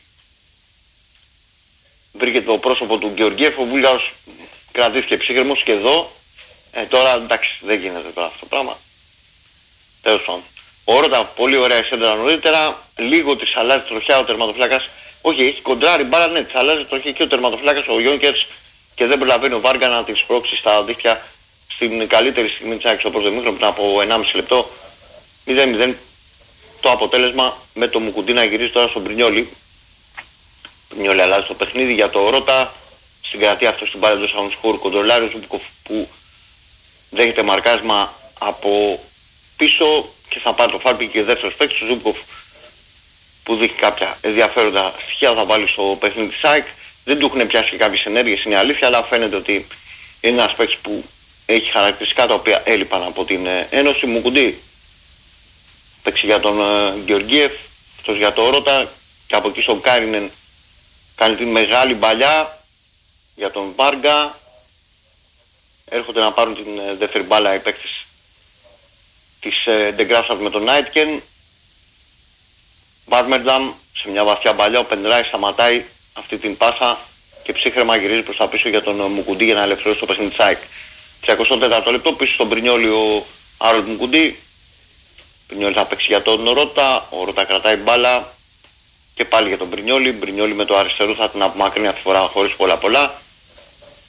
βρήκε το πρόσωπο του Γεωργίεφ, ο Βούλγαρος κρατήθηκε ψύχρεμος και εδώ ε, τώρα εντάξει δεν γίνεται τώρα αυτό το πράγμα. Τέλος πάντων. Ο Ρώτα πολύ ωραία η σέντρα νωρίτερα, λίγο της αλλάζει τροχιά ο τερματοφύλακας. Όχι, έχει κοντράρει μπάλα, ναι, της αλλάζει τροχιά και ο τερματοφύλακας ο Γιόνκερς και δεν προλαβαίνει ο Βάργα να την σπρώξει στα δίχτυα στην καλύτερη στιγμή της ΑΕΚ στο πρώτο ημίχρονο πριν από ενάμιση λεπτό. μηδέν μηδέν το αποτέλεσμα με το Μουκουντή να γυρίζει τώρα στον Πρινιόλι. Πρινιόλι αλλάζει το παιχνίδι για το Ρώτα. Συγκρατεί αυτό στην μπάλα εντός αγωνιστικού κοντρολάρι ο Ζούμπικοφ που δέχεται μαρκάσμα από πίσω και θα πάρει το φάρπι και δεύτερος παίκτης ο Ζούμπικοφ που δείχνει κάποια ενδιαφέροντα στοιχεία, θα βάλει στο παιχνίδι της ΑΕΚ. Δεν του έχουν πιάσει και κάποιες ενέργειες, είναι αλήθεια, αλλά φαίνεται ότι είναι ένας παίκτης που έχει χαρακτηριστικά τα οποία έλειπαν από την Ένωση. Μουκουντή παίξει για τον uh, Γεωργίεφ, αυτός για το Ρώτα και από εκεί στον Κάρινεν κάνει την μεγάλη μπαλιά για τον Βάργα. Έρχονται να πάρουν την uh, δεύτερη μπάλα οι παίκτες της uh, De Graafschap με τον Άιτκεν. Βάρμερνταμ σε μια βαθιά μπαλιά, ο Πεντράης σταματάει αυτή την πάσα και ψύχρεμα γυρίζει προς τα πίσω για τον Μουκουντή για να ελευθερώσει το παιχνίδι της ΑΕΚ. τριάντα τέταρτο λεπτό πίσω στον Πρινιόλι ο Άρολ Μουκουντή. Πρινιόλι θα παίξει για τον Ρώτα, ο Ρώτα κρατάει μπάλα και πάλι για τον Πρινιόλι. Πρινιόλι με το αριστερό θα την απομακρύνει αυτή τη φορά χωρίς πολλά πολλά.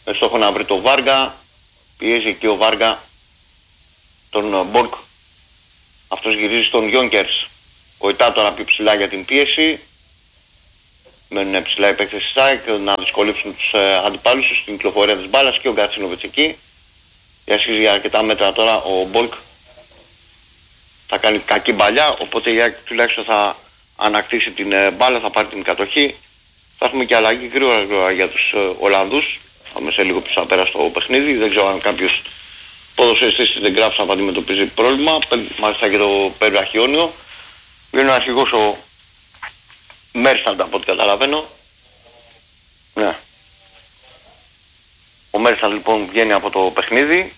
με στόχο να βρει το Βάργα. Πιέζει εκεί ο Βάργα τον Μπορκ. Αυτός γυρίζει στον Γιόνκερς. Κοητά τώρα πιο ψηλά για την πίεση. Μένουν ψηλά οι παίκτες της ΑΕΚ να δυσκολεύσουν τους ε, αντιπάλους τους στην κυκλοφορία της μπάλας και ο Γκατσίνοβιτς εκεί. Διασχίζει για αρκετά μέτρα τώρα ο Μπορκ. Θα κάνει κακή μπαλιά, οπότε η ΑΕΚ τουλάχιστον θα ανακτήσει την ε, μπάλα, θα πάρει την κατοχή. Θα έχουμε και αλλαγή γρήγορα, γρήγορα για τους ε, Ολλανδούς. Θα είμαι σε λίγο πιο πέρα στο παιχνίδι. Δεν ξέρω αν κάποιος ποδοσφαιριστής δεν γράψει να αντιμετωπίζει πρόβλημα. Μάλιστα και το Περβραχιόνιο. Είναι ο αρχηγός ο Μέρσταντ από ό,τι καταλαβαίνω. Ναι. Ο Μέρσταντ λοιπόν βγαίνει από το παιχνίδι.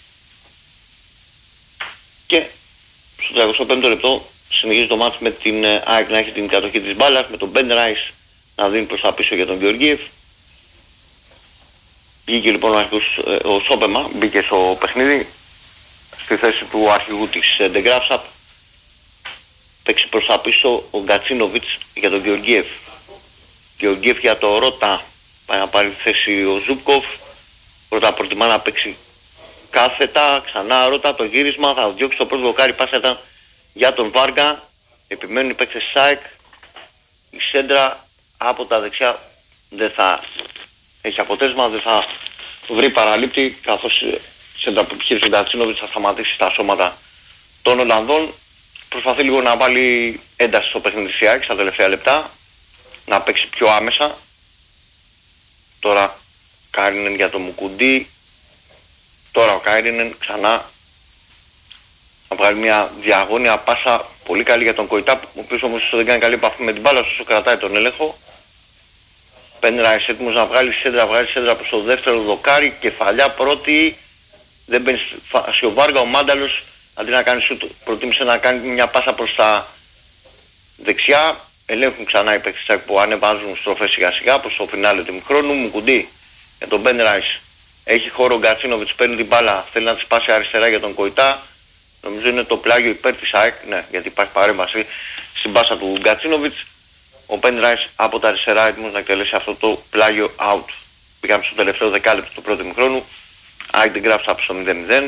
Και στο τριακοστό πέμπτο λεπτό συνεχίζει το μάτς με την ΑΕΚ να έχει την κατοχή της μπάλας, με τον Μπεν Ράις να δίνει προς τα πίσω για τον Γεωργίευ. Βγήκε λοιπόν ο αρχηγός, ο Σόπεμα, μπήκε στο παιχνίδι στη θέση του αρχηγού της Ντεγκράφσαπ. Παίξει προς τα πίσω ο Γκατσίνοβιτς για τον Γεωργίευ. Γεωργίευ για το Ρώτα. Πάει να πάρει θέση ο Ζούπκοφ. Ρώτα προτιμά να παίξει κάθετα, ξανά Ρώτα το γύρισμα. Θα διώξει το πρώτο δοκάρι, πάσα ήταν για τον Βάργα. Επιμένουν οι παίκτες ΣΑΕΚ. Η σέντρα από τα δεξιά δεν θα έχει αποτέλεσμα, δεν θα βρει παραλήπτη, καθώς η σέντρα που επιχείρησε ο Γκατσίνοβιτς θα σταματήσει στα σώματα των Ολλανδών. Προσπαθεί λίγο να βάλει ένταση στο παιχνίδι της ΑΕΚ στα τελευταία λεπτά, να παίξει πιο άμεσα. Τώρα Κάιρινεν για το Μουκουντή. Τώρα ο Κάιρινεν ξανά να βγάλει μια διαγώνια πάσα πολύ καλή για τον Κοητά, ο οποίος όμως δεν κάνει καλή επαφή με την μπάλα όσο κρατάει τον έλεγχο. Πένραις έτοιμος να βγάλει σέντρα, βγάλει σέντρα προς το δεύτερο δοκάρι, κεφαλιά πρώτη, δεν μπαίνει στη Βάργα, ο Μάνταλος αντί να κάνει σουτ προτίμησε να κάνει μια πάσα προς τα δεξιά. Ελέγχουν ξανά οι παίκτες που ανεβάζουν στροφές σιγά σιγά προς το φινάλε του ημιχρόνου. Μουκουντή για τον Μπεν Ράις. Έχει χώρο ο Γκατσίνοβιτς, παίρνει την μπάλα, θέλει να τη σπάσει αριστερά για τον Κοητά. Νομίζω είναι το πλάγιο υπέρ της ΑΕΚ, ναι, γιατί υπάρχει παρέμβαση στην πάσα του Γκατσίνοβιτς. Ο Μπεν Ράις από τα αριστερά έτοιμος να εκτελέσει αυτό το πλάγιο out. Πήγαμε στο τελευταίο δεκάλεπτο του πρώτου ημιχρόνου. ΑΕΚ την γράψα από στο μηδέν μηδέν.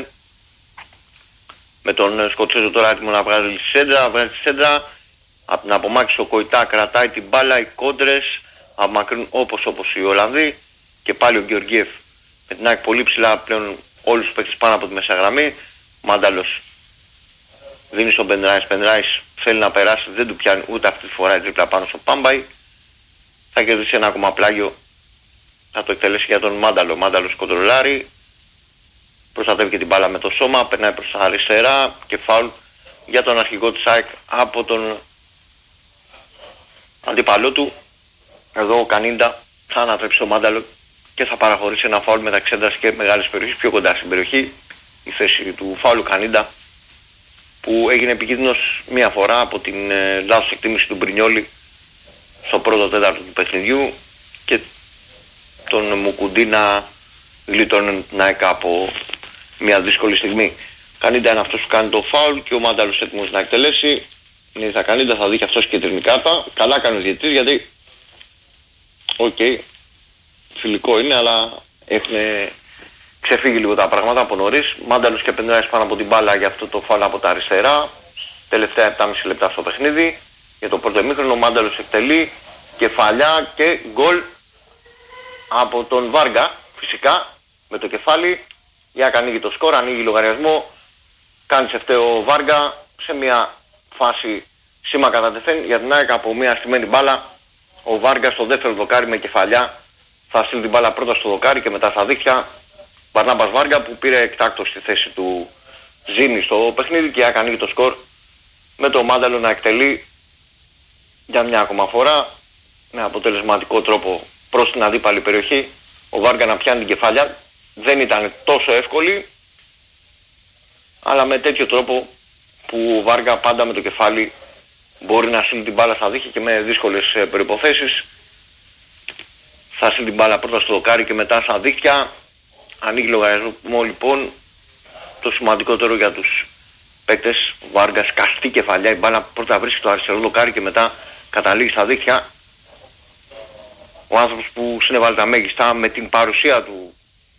Με τον Σκοτσέζο τώρα έτοιμο να βγάλει τη σέντρα, να βγάλει τη σέντρα. Από την απομάκρυνση ο Κοητά κρατάει την μπάλα, οι κόντρες απομακρύνουν όπως όπως οι Ολλανδοί. Και πάλι ο Γεωργίευ με την ΑΕΚ πολύ ψηλά πλέον όλους τους παίκτες πάνω από τη μέσα γραμμή. Μάνταλος δίνει στον Μπεν Ράις, Μπεν Ράις θέλει να περάσει, δεν του πιάνει ούτε αυτή τη φορά η τρίπλα πάνω στο Πάμπαϊ. Θα κερδίσει ένα ακόμα πλάγιο, θα το εκτελέσει για τον Μάνταλο. Μάνταλος κοντρολάρει, προστατεύει και την μπάλα με το σώμα, περνάει προς τα αριστερά και φάουλ για τον αρχηγό της ΑΕΚ από τον αντίπαλό του. Εδώ ο Κανίντα θα ανατρέψει το Μάνταλο και θα παραχωρήσει ένα φάουλ μεταξύ έντρας και μεγάλης περιοχής πιο κοντά στην περιοχή. Η θέση του φάουλου Κανίντα που έγινε επικίνδυνος μία φορά από την ε, λάθος εκτίμηση του Μπρινιόλη στο πρώτο τέταρτο του παιχνιδιού και τον Μουκουντή να γλιτώνει την ΑΕΚ από μια δύσκολη στιγμή. Κανίντα είναι αυτός που κάνει το φάουλ και ο Μάνταλος έτοιμος να εκτελέσει. Είναι θα Κανίντα, θα δει και αυτός κίτρινη κάρτα. Καλά κάνει ο διαιτητής γιατί οκ, okay, φιλικό είναι αλλά έχουν ξεφύγει λίγο τα πράγματα από νωρίς. Μάνταλος και Μπεν Ράις πάνω από την μπάλα για αυτό το φάουλ από τα αριστερά. Τελευταία επτά και μισό λεπτά στο παιχνίδι. Για το πρώτο ημίχρονο ο Μάνταλος εκτελεί κεφαλιά και γκολ από τον Βάργα φυσικά με το κεφάλι. Για να ανοίγει το σκορ, ανοίγει λογαριασμό, κάνει σε φταίο Βάργα σε μια φάση σήμα κατά τεθέν για την ΑΕΚ από μια στημένη μπάλα. Ο Βάργα στο δεύτερο δοκάρι με κεφαλιά θα στείλει την μπάλα πρώτα στο δοκάρι και μετά στα δίχτυα. Μπαρνάμπας Βάργα που πήρε εκτάκτος στη θέση του Ζήνη στο παιχνίδι και ανοίγει το σκορ με το Μάνταλο να εκτελεί για μια ακόμα φορά με αποτελεσματικό τρόπο προς την αντίπαλη περιοχή. Ο Βάργα να πιάνει την κεφαλιά. Δεν ήταν τόσο εύκολη, αλλά με τέτοιο τρόπο που ο Βάργα πάντα με το κεφάλι μπορεί να στείλει την μπάλα στα δίχτυα και με δύσκολες προϋποθέσεις. Θα στείλει την μπάλα πρώτα στο δοκάρι και μετά στα δίχτυα. Ανοίγει λογαριασμό λοιπόν, το σημαντικότερο για τους παίκτες. Ο Βάργα σκαστή κεφαλιά, η μπάλα πρώτα βρίσκει το αριστερό δοκάρι και μετά καταλήγει στα δίχτυα. Ο άνθρωπος που συνέβαλε τα μέγιστα με την παρουσία του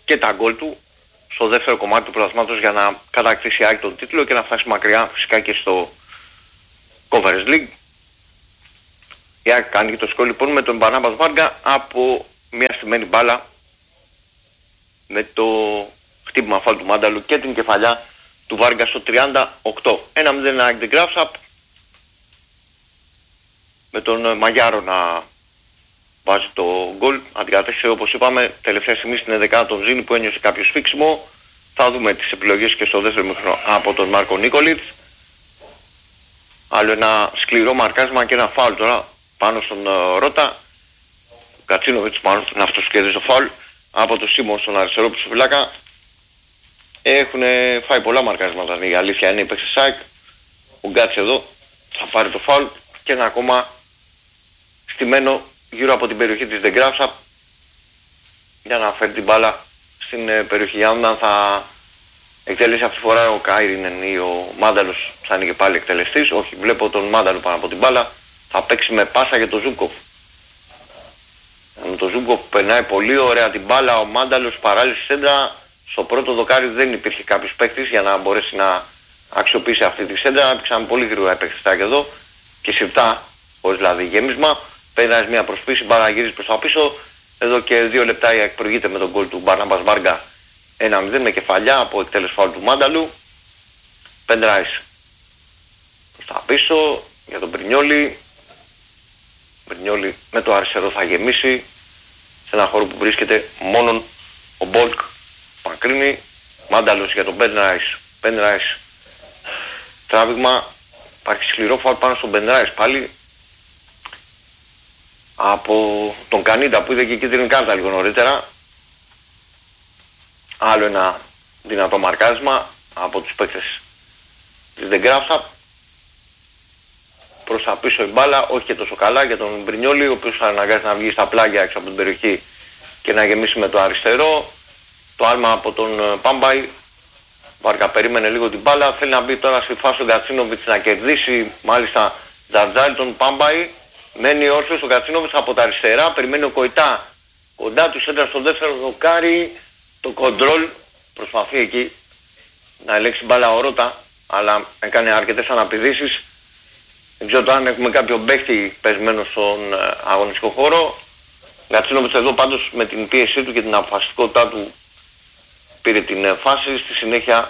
και τα γκολ του στο δεύτερο κομμάτι του πρωταθλήματος για να κατακτήσει η ΑΕΚ τον τίτλο και να φτάσει μακριά φυσικά και στο Conference League. Η ΑΕΚ κάνει και το σκορ λοιπόν με τον Μπαρνάμπας Βάργα από μια στημένη μπάλα με το χτύπημα φάουλ του Μάνταλου και την κεφαλιά του Βάργα στο τριάντα οκτώ. ένα μηδέν ΑΕΚ The Graphs Up, με τον Μαγιάρο να βάζει το γκολ. Αντικατέστησε, όπως είπαμε, τελευταία στιγμή στην ενδεκάδα τον Ζήνη που ένιωσε κάποιο σφίξιμο. Θα δούμε τις επιλογές και στο δεύτερο μήχρονο από τον Μάρκο Νίκολιτς. Άλλο ένα σκληρό μαρκάσμα και ένα φάουλ τώρα πάνω στον uh, Ρώτα. Ο Κατσίνοβιτς πάνω στον αυτός που κέρδισε το φάουλ από τον Σίμον στον αριστερό πισωφυλάκα. Έχουν φάει πολλά μαρκάσματα, η αλήθεια είναι, υπέξε ΣΑΚ. Ο Γκάτς εδώ θα πάρει το φάουλ και ένα ακόμα στημένο γύρω από την περιοχή της The Graphs Up για να φέρει την μπάλα στην ε, περιοχή. Για να θα εκτελέσει αυτή τη φορά ο Κάιρινεν ή ο Μάνταλος, θα είναι και πάλι εκτελεστής. Όχι, βλέπω τον Μάνταλο πάνω από την μπάλα. Θα παίξει με πάσα για τον Ζούκοφ. Με τον Ζούκοφ περνάει πολύ ωραία την μπάλα. Ο Μάνταλος παράλληλη σέντρα. Στο πρώτο δοκάρι δεν υπήρχε κάποιος παίκτης για να μπορέσει να αξιοποιήσει αυτή τη σέντρα. Έπαιξαν πολύ γρήγορα παίκτηστάκια εδώ και σιρτά, χωρίς δηλαδή γέμισμα. Παίρνει μια προσπίση, μπάλα γυρίζει προς τα πίσω. Εδώ και δύο λεπτά η ΑΕΚ προηγείται με τον γκολ του Μπαρνάμπας Βάργα ένα μηδέν με κεφαλιά από εκτέλεση φάουλ του Μάνταλου. Πεντράις προς τα πίσω για τον Μπρινιόλι. Μπρινιόλι με το αριστερό θα γεμίσει σε ένα χώρο που βρίσκεται μόνον ο Μπόλκ. Μακρύνει. Μάνταλος για τον Πεντράις. Πεντράις τράβηγμα. Υπάρχει σκληρό φάουλ πάνω στον Πεντράις πάλι από τον Κανίντα που είδε και κίτρινη κάρτα λίγο νωρίτερα. Άλλο ένα δυνατό μαρκάρισμα από τους παίκτες της The Graphs Up. Προς τα πίσω η μπάλα, όχι και τόσο καλά για τον Μπρινιόλι, ο οποίος θα αναγκάσει να βγει στα πλάγια έξω από την περιοχή και να γεμίσει με το αριστερό. Το άλμα από τον Πάμπαϊ. Βάρκα περίμενε λίγο την μπάλα, θέλει να μπει τώρα στη φάση ο Γκατσίνοβιτς να κερδίσει, μάλιστα τζαρτζάρι τον Πάμπαϊ. Μένει όρθιος ο Γκατσίνοβιτς από τα αριστερά, περιμένει ο Κοϊτά κοντά του, έντρα στο δεύτερο δοκάρι. Το κοντρόλ, προσπαθεί εκεί να ελέγξει μπάλα ο Ρώτα, αλλά έκανε αρκετές αναπηδήσεις. Δεν ξέρω αν έχουμε κάποιο παίχτη πεσμένο στον αγωνιστικό χώρο. Γκατσίνοβιτς εδώ πάντως με την πίεσή του και την αποφασιστικότητά του πήρε την φάση. Στη συνέχεια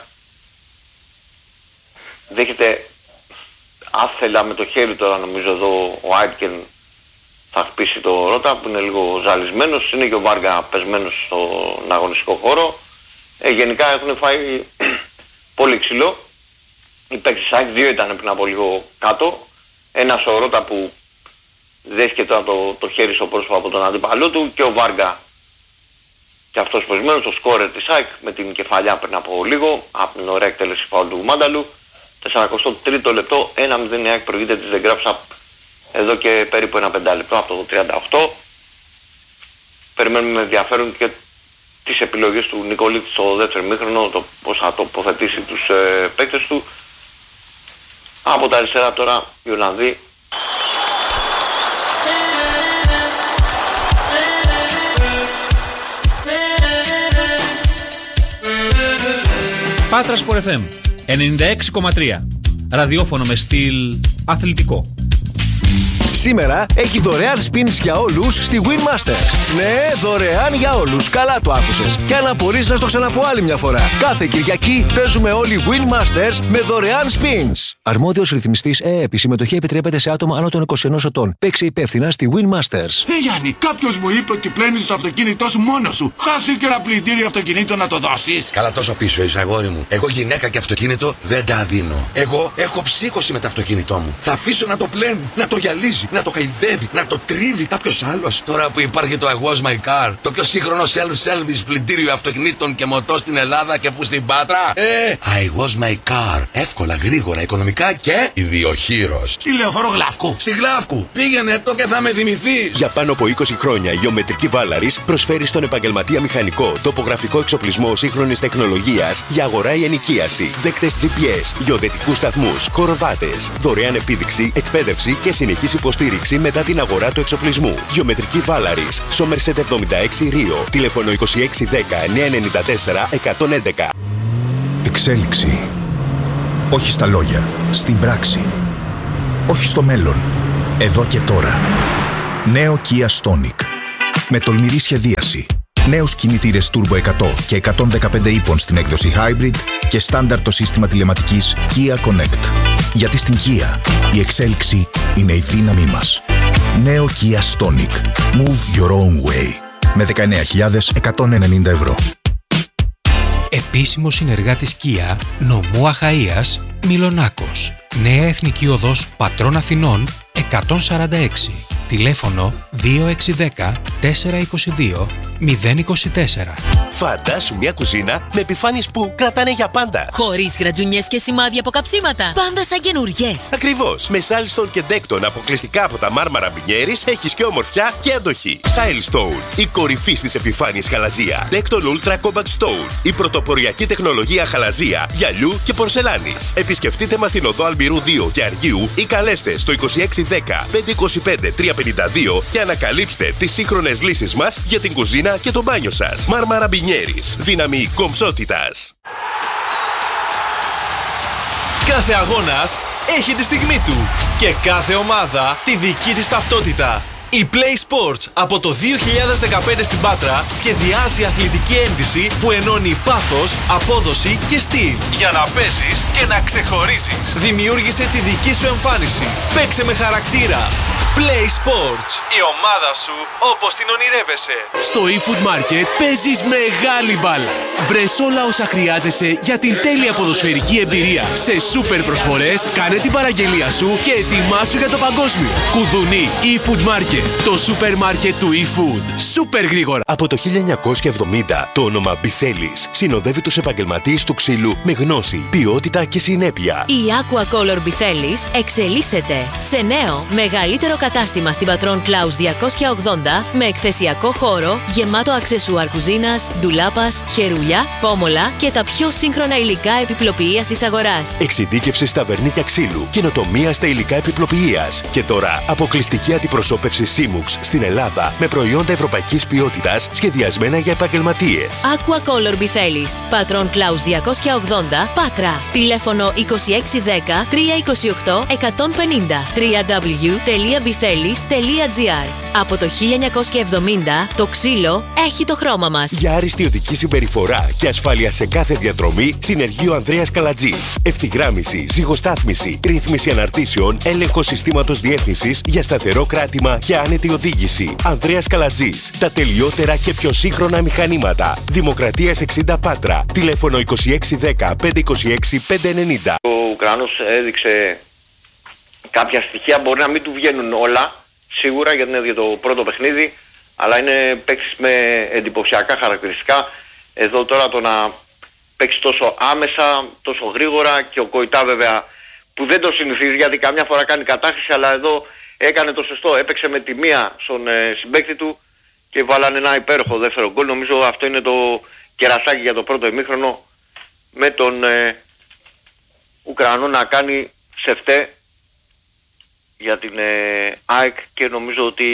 δέχεται άθελα με το χέρι τώρα, νομίζω εδώ ο Άιτκεν θα χτυπήσει το Ρώτα που είναι λίγο ζαλισμένος. Είναι και ο Βάργα πεσμένος στον αγωνιστικό χώρο. Ε, γενικά έχουν φάει πολύ ξύλο. Οι παίκτες ΑΕΚ δύο ήταν πριν από λίγο κάτω. Ένας ο Ρώτα που δέχεται τώρα το, το χέρι στο πρόσωπο από τον αντίπαλό του και ο Βάργα και αυτός πεσμένος, το σκόρερ της ΑΕΚ με την κεφαλιά πριν από λίγο από την ωραία εκτέλεση φάουλ του Μάνταλου. σαράντα τρίτο λεπτό, ένα μηδέν η ΑΕΚ προηγείται της The Graphs Up εδώ και περίπου ένα πεντάλεπτο από το τριάντα οκτώ. Περιμένουμε με ενδιαφέρον και τις επιλογές του Νικολίτ στο δεύτερο ημίχρονο, το πώς θα τοποθετήσει τους ε, παίκτες του. Από τα αριστερά τώρα οι Ολλανδοί. Πάτρα Sport εφ εμ ενενήντα έξι κόμμα τρία. Ραδιόφωνο με στυλ αθλητικό. Σήμερα έχει δωρεάν spins για όλους στη Winmaster. Ναι, δωρεάν για όλους. Καλά το άκουσες. Και αν απορείς να στο ξαναπώ άλλη μια φορά. Κάθε Κυριακή παίζουμε όλοι Winmasters με δωρεάν spins. Αρμόδιος ρυθμιστής ΕΕΠ. Η συμμετοχή επιτρέπεται σε άτομα άνω των είκοσι ενός ετών. Παίξε υπεύθυνα στη Winmasters. Ε, Γιάννη, κάποιος μου είπε ότι πλένεις το αυτοκίνητό σου μόνος σου. Χάθηκε ένα πλυντήριο αυτοκινήτων να το δώσεις. Καλά, τόσο πίσω είσαι, αγόρι μου. Εγώ γυναίκα και αυτοκίνητο δεν τα δίνω. Εγώ έχω ψύχωση με το αυτοκίνητό μου. Θα αφήσω να το πλένει, να το γυαλίζει, να το χαϊδεύει, να το τρίβει κάποιος άλλος. Τώρα που υπάρχει το I Was My Car, το πιο σύγχρονο self-service πλυντήριο αυτοκινήτων και μοτό στην Ελλάδα και που στην Πάτρα. Ε, I Was My Car. Εύκολα, γρήγορα, οικονομικά και ιδιοχείρος. Στη Λεωφόρο Γλαύκου. Στη Γλαύκου. Πήγαινε το και θα με θυμηθείς. Για πάνω από είκοσι χρόνια η Γεωμετρική Βάλαρης προσφέρει στον επαγγελματία μηχανικό τοπογραφικό εξοπλισμό σύγχρονης τεχνολογίας για αγορά ή ενοικίαση, δέκτες τζι πι ες, γεωδετικούς σταθμούς, κοροβάτες, δωρεάν επίδειξη, εκπαίδευση και συνεχής υποστήριξη. υποστήριξη μετά την αγορά του εξοπλισμού. Γεωμετρική Valaris, Somerset εβδομήντα έξι Ρίο. Τηλέφωνο είκοσι έξι δέκα εννιακόσια ενενήντα τέσσερα εκατόν έντεκα. Εξέλιξη. Όχι στα λόγια, στην πράξη. Όχι στο μέλλον, εδώ και τώρα. Νέο Kia Stonic. Με τολμηρή σχεδίαση. Νέους κινητήρες Turbo εκατό και εκατόν δεκαπέντε ύπων στην έκδοση Hybrid και στάνταρ το σύστημα τηλεματικής Kia Connect. Γιατί στην Kia η εξέλιξη είναι η δύναμή μας. Νέο Kia Stonic. Move your own way. Με δεκαεννέα χιλιάδες εκατόν ενενήντα ευρώ. Επίσημο συνεργάτης Kia, νομού Αχαΐας, Μιλονάκος. Νέα Εθνική Οδός Πατρών Αθηνών εκατόν σαράντα έξι. Τηλέφωνο δύο έξι ένα μηδέν τέσσερα είκοσι δύο μηδέν είκοσι τέσσερα. Φαντάσου μια κουζίνα με επιφάνειες που κρατάνε για πάντα. Χωρίς γρατζουνιές και σημάδια από καψίματα. Πάντα σαν καινούριες. Ακριβώς. Με Silestone και Decton αποκλειστικά από τα μάρμαρα Μπινιέρης έχεις και ομορφιά και αντοχή. Silestone, η κορυφή στις επιφάνειες χαλαζία. Decton Ultra Compact Stone, η πρωτοποριακή τεχνολογία χαλαζία, γυαλιού και πορσελάνης. Επισκεφτείτε μας στην οδό Αλμπυρού δύο και Αργίου ή καλέστε στο είκοσι έξι δέκα πεντακόσια είκοσι πέντε τριακόσια πενήντα δύο και ανακαλύψτε τις σύγχρονες λύσεις μας για την κουζίνα και το μπάνιο σας. Μάρμαρα Μπινιέρης. Δύναμη κομψότητας. Κάθε αγώνας έχει τη στιγμή του και κάθε ομάδα τη δική της ταυτότητα. Η Play Sports από το δύο χιλιάδες δεκαπέντε στην Πάτρα σχεδιάζει αθλητική ένδυση που ενώνει πάθος, απόδοση και στυλ για να παίζεις και να ξεχωρίζεις. Δημιούργησε τη δική σου εμφάνιση. Παίξε με χαρακτήρα. Play Sports. Η ομάδα σου όπως την ονειρεύεσαι. Στο eFood Market παίζεις μεγάλη μπάλα. Βρες όλα όσα χρειάζεσαι για την τέλεια ποδοσφαιρική εμπειρία. Σε σούπερ προσφορές, κάνε την παραγγελία σου και ετοιμάσου για το παγκόσμιο. Κουδουνί eFood Market. Το σούπερ μάρκετ του eFood. Σούπερ γρήγορα. Από το χίλια εννιακόσια εβδομήντα το όνομα Μπιθέλης συνοδεύει τους επαγγελματίες του ξύλου με γνώση, ποιότητα και συνέπεια. Η Aquacolor Μπιθέλης εξελίσσεται σε νέο, μεγαλύτερο κατάστημα στην Πατρών Κλάους διακόσια ογδόντα με εκθεσιακό χώρο γεμάτο αξεσουάρ κουζίνας, ντουλάπας, χερούλια, πόμολα και τα πιο σύγχρονα υλικά επιπλοποιείας της αγοράς. Εξειδίκευση στα βερνίκια ξύλου, καινοτομία στα υλικά επιπλοποιείας και τώρα αποκλειστική αντιπροσώπευση Σίμουξ στην Ελλάδα με προϊόντα ευρωπαϊκής ποιότητας σχεδιασμένα για επαγγελματίες. Aquacolor Μπιθέλης, Πατρών Κλάους διακόσια ογδόντα, Πάτρα. Τηλέφωνο είκοσι έξι δέκα τριακόσια είκοσι οκτώ εκατόν πενήντα. double-u double-u double-u τελεία μπιθέλης τελεία τζι άρ. Από το χίλια εννιακόσια εβδομήντα το ξύλο έχει το χρώμα μας. Για άριστη οδική συμπεριφορά και ασφάλεια σε κάθε διαδρομή, συνεργείο Ανδρέας Καλατζής. Ευθυγράμμιση, ζυγοστάθμιση, ρύθμιση αναρτήσεων, έλεγχο συστήματος διεύθυνσης για σταθερό κράτημα και άνετη οδήγηση. Ανδρέας Καλατζής. Τα τελειότερα και πιο σύγχρονα μηχανήματα. Δημοκρατίας εξήντα Πάτρα. Τηλέφωνο είκοσι έξι δέκα πεντακόσια είκοσι έξι πεντακόσια ενενήντα. Ο Ουκρανός έδειξε κάποια στοιχεία, μπορεί να μην του βγαίνουν όλα, σίγουρα γιατί είναι για το πρώτο παιχνίδι, αλλά είναι παίκτης με εντυπωσιακά χαρακτηριστικά. Εδώ τώρα το να παίξει τόσο άμεσα, τόσο γρήγορα και ο Κοϊτά βέβαια που δεν το συνηθίζει γιατί καμιά φορά κάνει κατάχρηση, αλλά εδώ έκανε το σωστό, έπαιξε με τη μία στον ε, συμπαίκτη του και βάλανε ένα υπέροχο δεύτερο γκολ. Νομίζω αυτό είναι το κερασάκι για το πρώτο ημίχρονο, με τον ε, Ουκρανό να κάνει σεφτέ για την ε, ΑΕΚ, και νομίζω ότι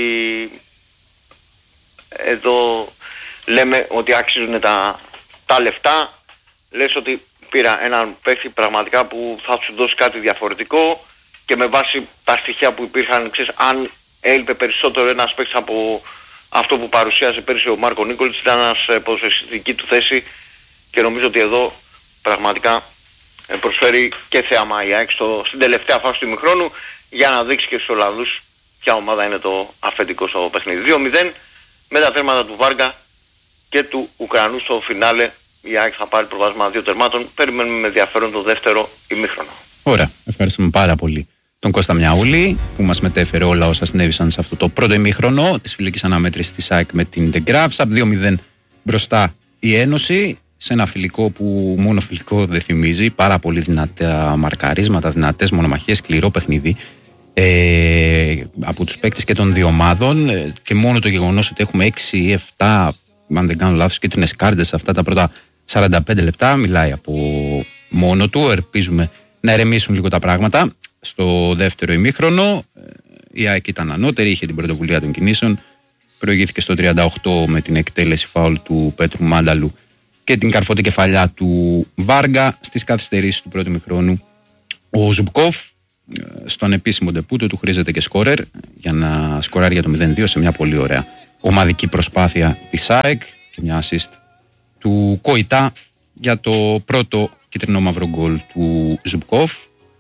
εδώ λέμε ότι αξίζουν τα, τα λεφτά. Λες ότι πήρα έναν παίχτη πραγματικά που θα σου δώσει κάτι διαφορετικό, και με βάση τα στοιχεία που υπήρχαν, ξέρεις, αν έλειπε περισσότερο ένας παίχτης από αυτό που παρουσίασε πέρυσι ο Μάρκο Νίκολιτς, ήταν ένας ποδοσφαιριστική του θέση, και νομίζω ότι εδώ πραγματικά προσφέρει και θέαμα η ΑΕΚ στο, στην τελευταία φάση του ημιχρόνου, για να δείξει και στους Ολλανδούς ποια ομάδα είναι το αφεντικό στο παιχνίδι. δύο μηδέν με τα τέρματα του Βάργα και του Ουκρανού στο φινάλε. Η ΑΕΚ θα πάρει προβάσμα δύο τερμάτων. Περιμένουμε με ενδιαφέρον το δεύτερο ημίχρονο. Ωραία, ευχαριστούμε πάρα πολύ τον Κώστα Μιαούλη που μας μετέφερε όλα όσα συνέβησαν σε αυτό το πρώτο ημίχρονο της φιλικής αναμέτρησης της ΑΕΚ με την The Graphs. Από δύο μηδέν μπροστά η Ένωση, σε ένα φιλικό που μόνο φιλικό δεν θυμίζει. Πάρα πολύ δυνατά μαρκαρίσματα, δυνατές μονομαχίες, σκληρό παιχνίδι ε, από τους παίκτες και των δύο ομάδων, ε, και μόνο το γεγονός ότι έχουμε έξι ή επτά, αν δεν κάνω λάθος, κίτρινες κάρτες σε αυτά τα πρώτα σαράντα πέντε λεπτά μιλάει από μόνο του. Ελπίζουμε να ερεμήσουν λίγο τα πράγματα στο δεύτερο ημίχρονο. Η ΑΕΚ ήταν ανώτερη, είχε την πρωτοβουλία των κινήσεων. Προηγήθηκε στο τριάντα οκτώ με την εκτέλεση φάουλ του Πέτρου Μάνταλου και την καρφώτη κεφαλιά του Βάργα. Στις καθυστερήσεις του πρώτου ημιχρόνου, ο Ζουμπκόφ στον επίσημο ντεπούτο του χρήζεται και σκόρερ για να σκοράρει για το μηδέν δύο σε μια πολύ ωραία ομαδική προσπάθεια της ΑΕΚ και μια assist του Κοϊτά για το πρώτο κίτρινο μαύρο γκολ του Ζουμπκόφ.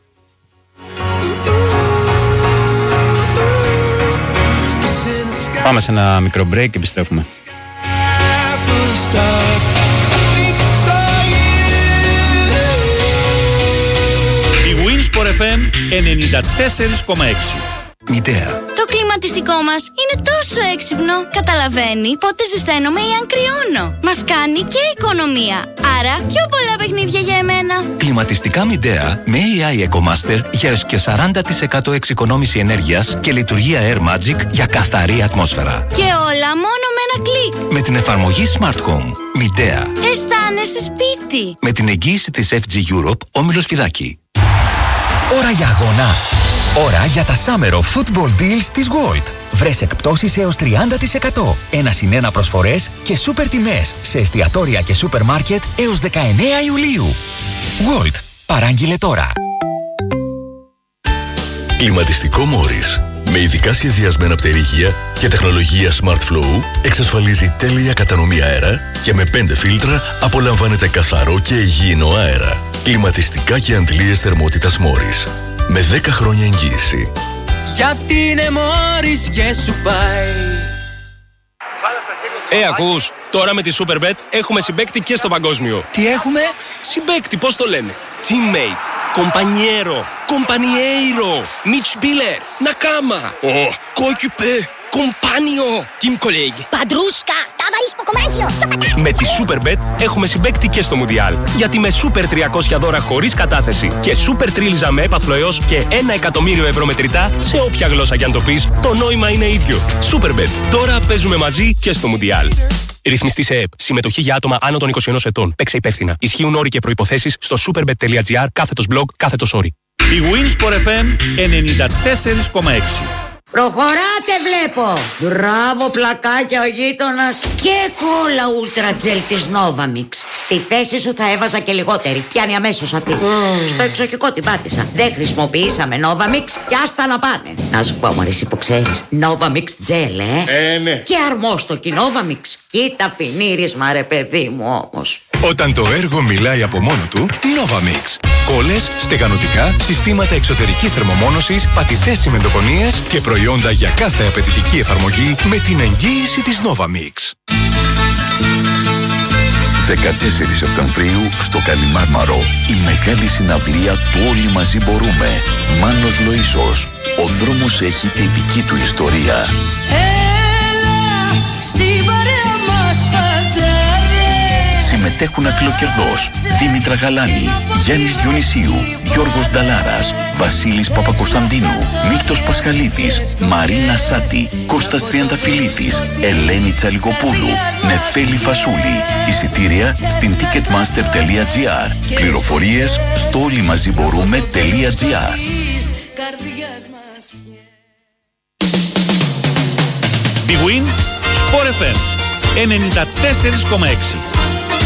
Πάμε σε ένα μικρό break και επιστρέφουμε. Η Winsport εφ εμ ενενήντα τέσσερα κόμμα έξι. Μητέα. Το κλιματιστικό μας είναι τόσο έξυπνο. Καταλαβαίνει πότε ζεσταίνομαι ή αν κρυώνω. Μας κάνει και οικονομία. Άρα πιο πολλά παιχνίδια για εμένα. Κλιματιστικά Midea με έι άι EcoMaster για έως και σαράντα τοις εκατό εξοικονόμηση ενέργειας και λειτουργία Air Magic για καθαρή ατμόσφαιρα. Και όλα μόνο με ένα κλικ. Με την εφαρμογή Smart Home. Midea. Αισθάνεσαι σπίτι. Με την εγγύηση της εφ τζι Europe, Όμιλος Φιδάκη. Ώρα για αγώνα. Ώρα για τα Summer of Football Deals της Gold. Βρες εκπτώσεις έως τριάντα τοις εκατό. Ένα συν ένα προσφορές και σούπερ τιμές σε εστιατόρια και σούπερ μάρκετ έως δεκαεννέα Ιουλίου. Gold. Παράγγειλε τώρα. Κλιματιστικό Morris. Με ειδικά σχεδιασμένα πτερίγια και τεχνολογία Smart Flow εξασφαλίζει τέλεια κατανομή αέρα και με πέντε φίλτρα απολαμβάνετε καθαρό και υγιεινό αέρα. Κλιματιστικά και αντλίες θερμότητας Morris. Με δέκα χρόνια εγγύηση. Γιατί είναι Morris και σου πάει. Ε, ακούς, τώρα με τη Superbet έχουμε συμπαίκτη και στο παγκόσμιο. Τι έχουμε? Συμπαίκτη, πώς το λένε? Teammate, compañero, compañeiro, Mitspieler, Nakama, oh, coéquipier, compagno, team colleague. Παντρούσκα, ταβαλίς ποκομάτσιο, Με τη Superbet έχουμε συμπαίκτη και στο Μουντιάλ. Γιατί με Super τριακόσια δώρα χωρίς κατάθεση και Super τρίλιζα με έπαθλο έως και ένα εκατομμύριο ευρώ μετρητά σε όποια γλώσσα κι αν το πεις, το νόημα είναι ίδιο. Superbet. Τώρα παίζουμε μαζί και στο Μουντιάλ. Ρυθμιστή σε ΕΕΠ. Συμμετοχή για άτομα άνω των είκοσι ενός ετών. Παίξε υπεύθυνα. Ισχύουν όροι και προϋποθέσεις στο superbet.gr κάθετος blog κάθετος όροι. Η Winsport εφ εμ ενενήντα τέσσερα κόμμα έξι. Προχωράτε βλέπω. Μπράβο πλακάκια ο γείτονας. Και κόλλα ούλτρα τζελ της Novamix. Στη θέση σου θα έβαζα και λιγότερη. Πιάνει αμέσως αυτή. Mm. Στο εξοχικό την πάτησα. Δεν χρησιμοποιήσαμε Novamix και άστα να πάνε. Να σου πω μωρέ εσύ που ξέρεις. Novamix τζελ ε. Ε ναι. Και αρμόστοκι Novamix. Κοίτα φινίρισμα ρε παιδί μου όμως. Όταν το έργο μιλάει από μόνο του, Novamix. Κόλλες, στεγανοτικά, συστήματα εξωτερικής θερμομόνωσης, πατητές τσιμεντοκονίες και προϊόντα για κάθε απαιτητική εφαρμογή με την εγγύηση της Novamix. δεκατέσσερις Σεπτεμβρίου στο Καλιμάρμαρο η μεγάλη συναυλία του Όλοι Μαζί Μπορούμε. Μάνος Λοΐσος. Ο δρόμος έχει τη δική του ιστορία. Έλα στην παρέα μας φαντάρε. Συμμετέχουν Αφιλοκερδός, Δήμητρα Γαλάνη, Γιάννης Διονυσίου, Γιώργος Νταλάρας, Βασίλης Παπακοσταντίνου, Μίλτος Πασχαλίδης, Μαρίνα Σάτη, Κώστας Τριανταφυλλίδης, Ελένη Τσαλικοπούλου, Νεφέλη Φασούλη. Εισιτήρια στην ticketmaster τελεία gr. Πληροφορίες στο όλοιμαζιμπορούμε.gr. Big Win Sport εφ εμ ενενήντα τέσσερα κόμμα έξι.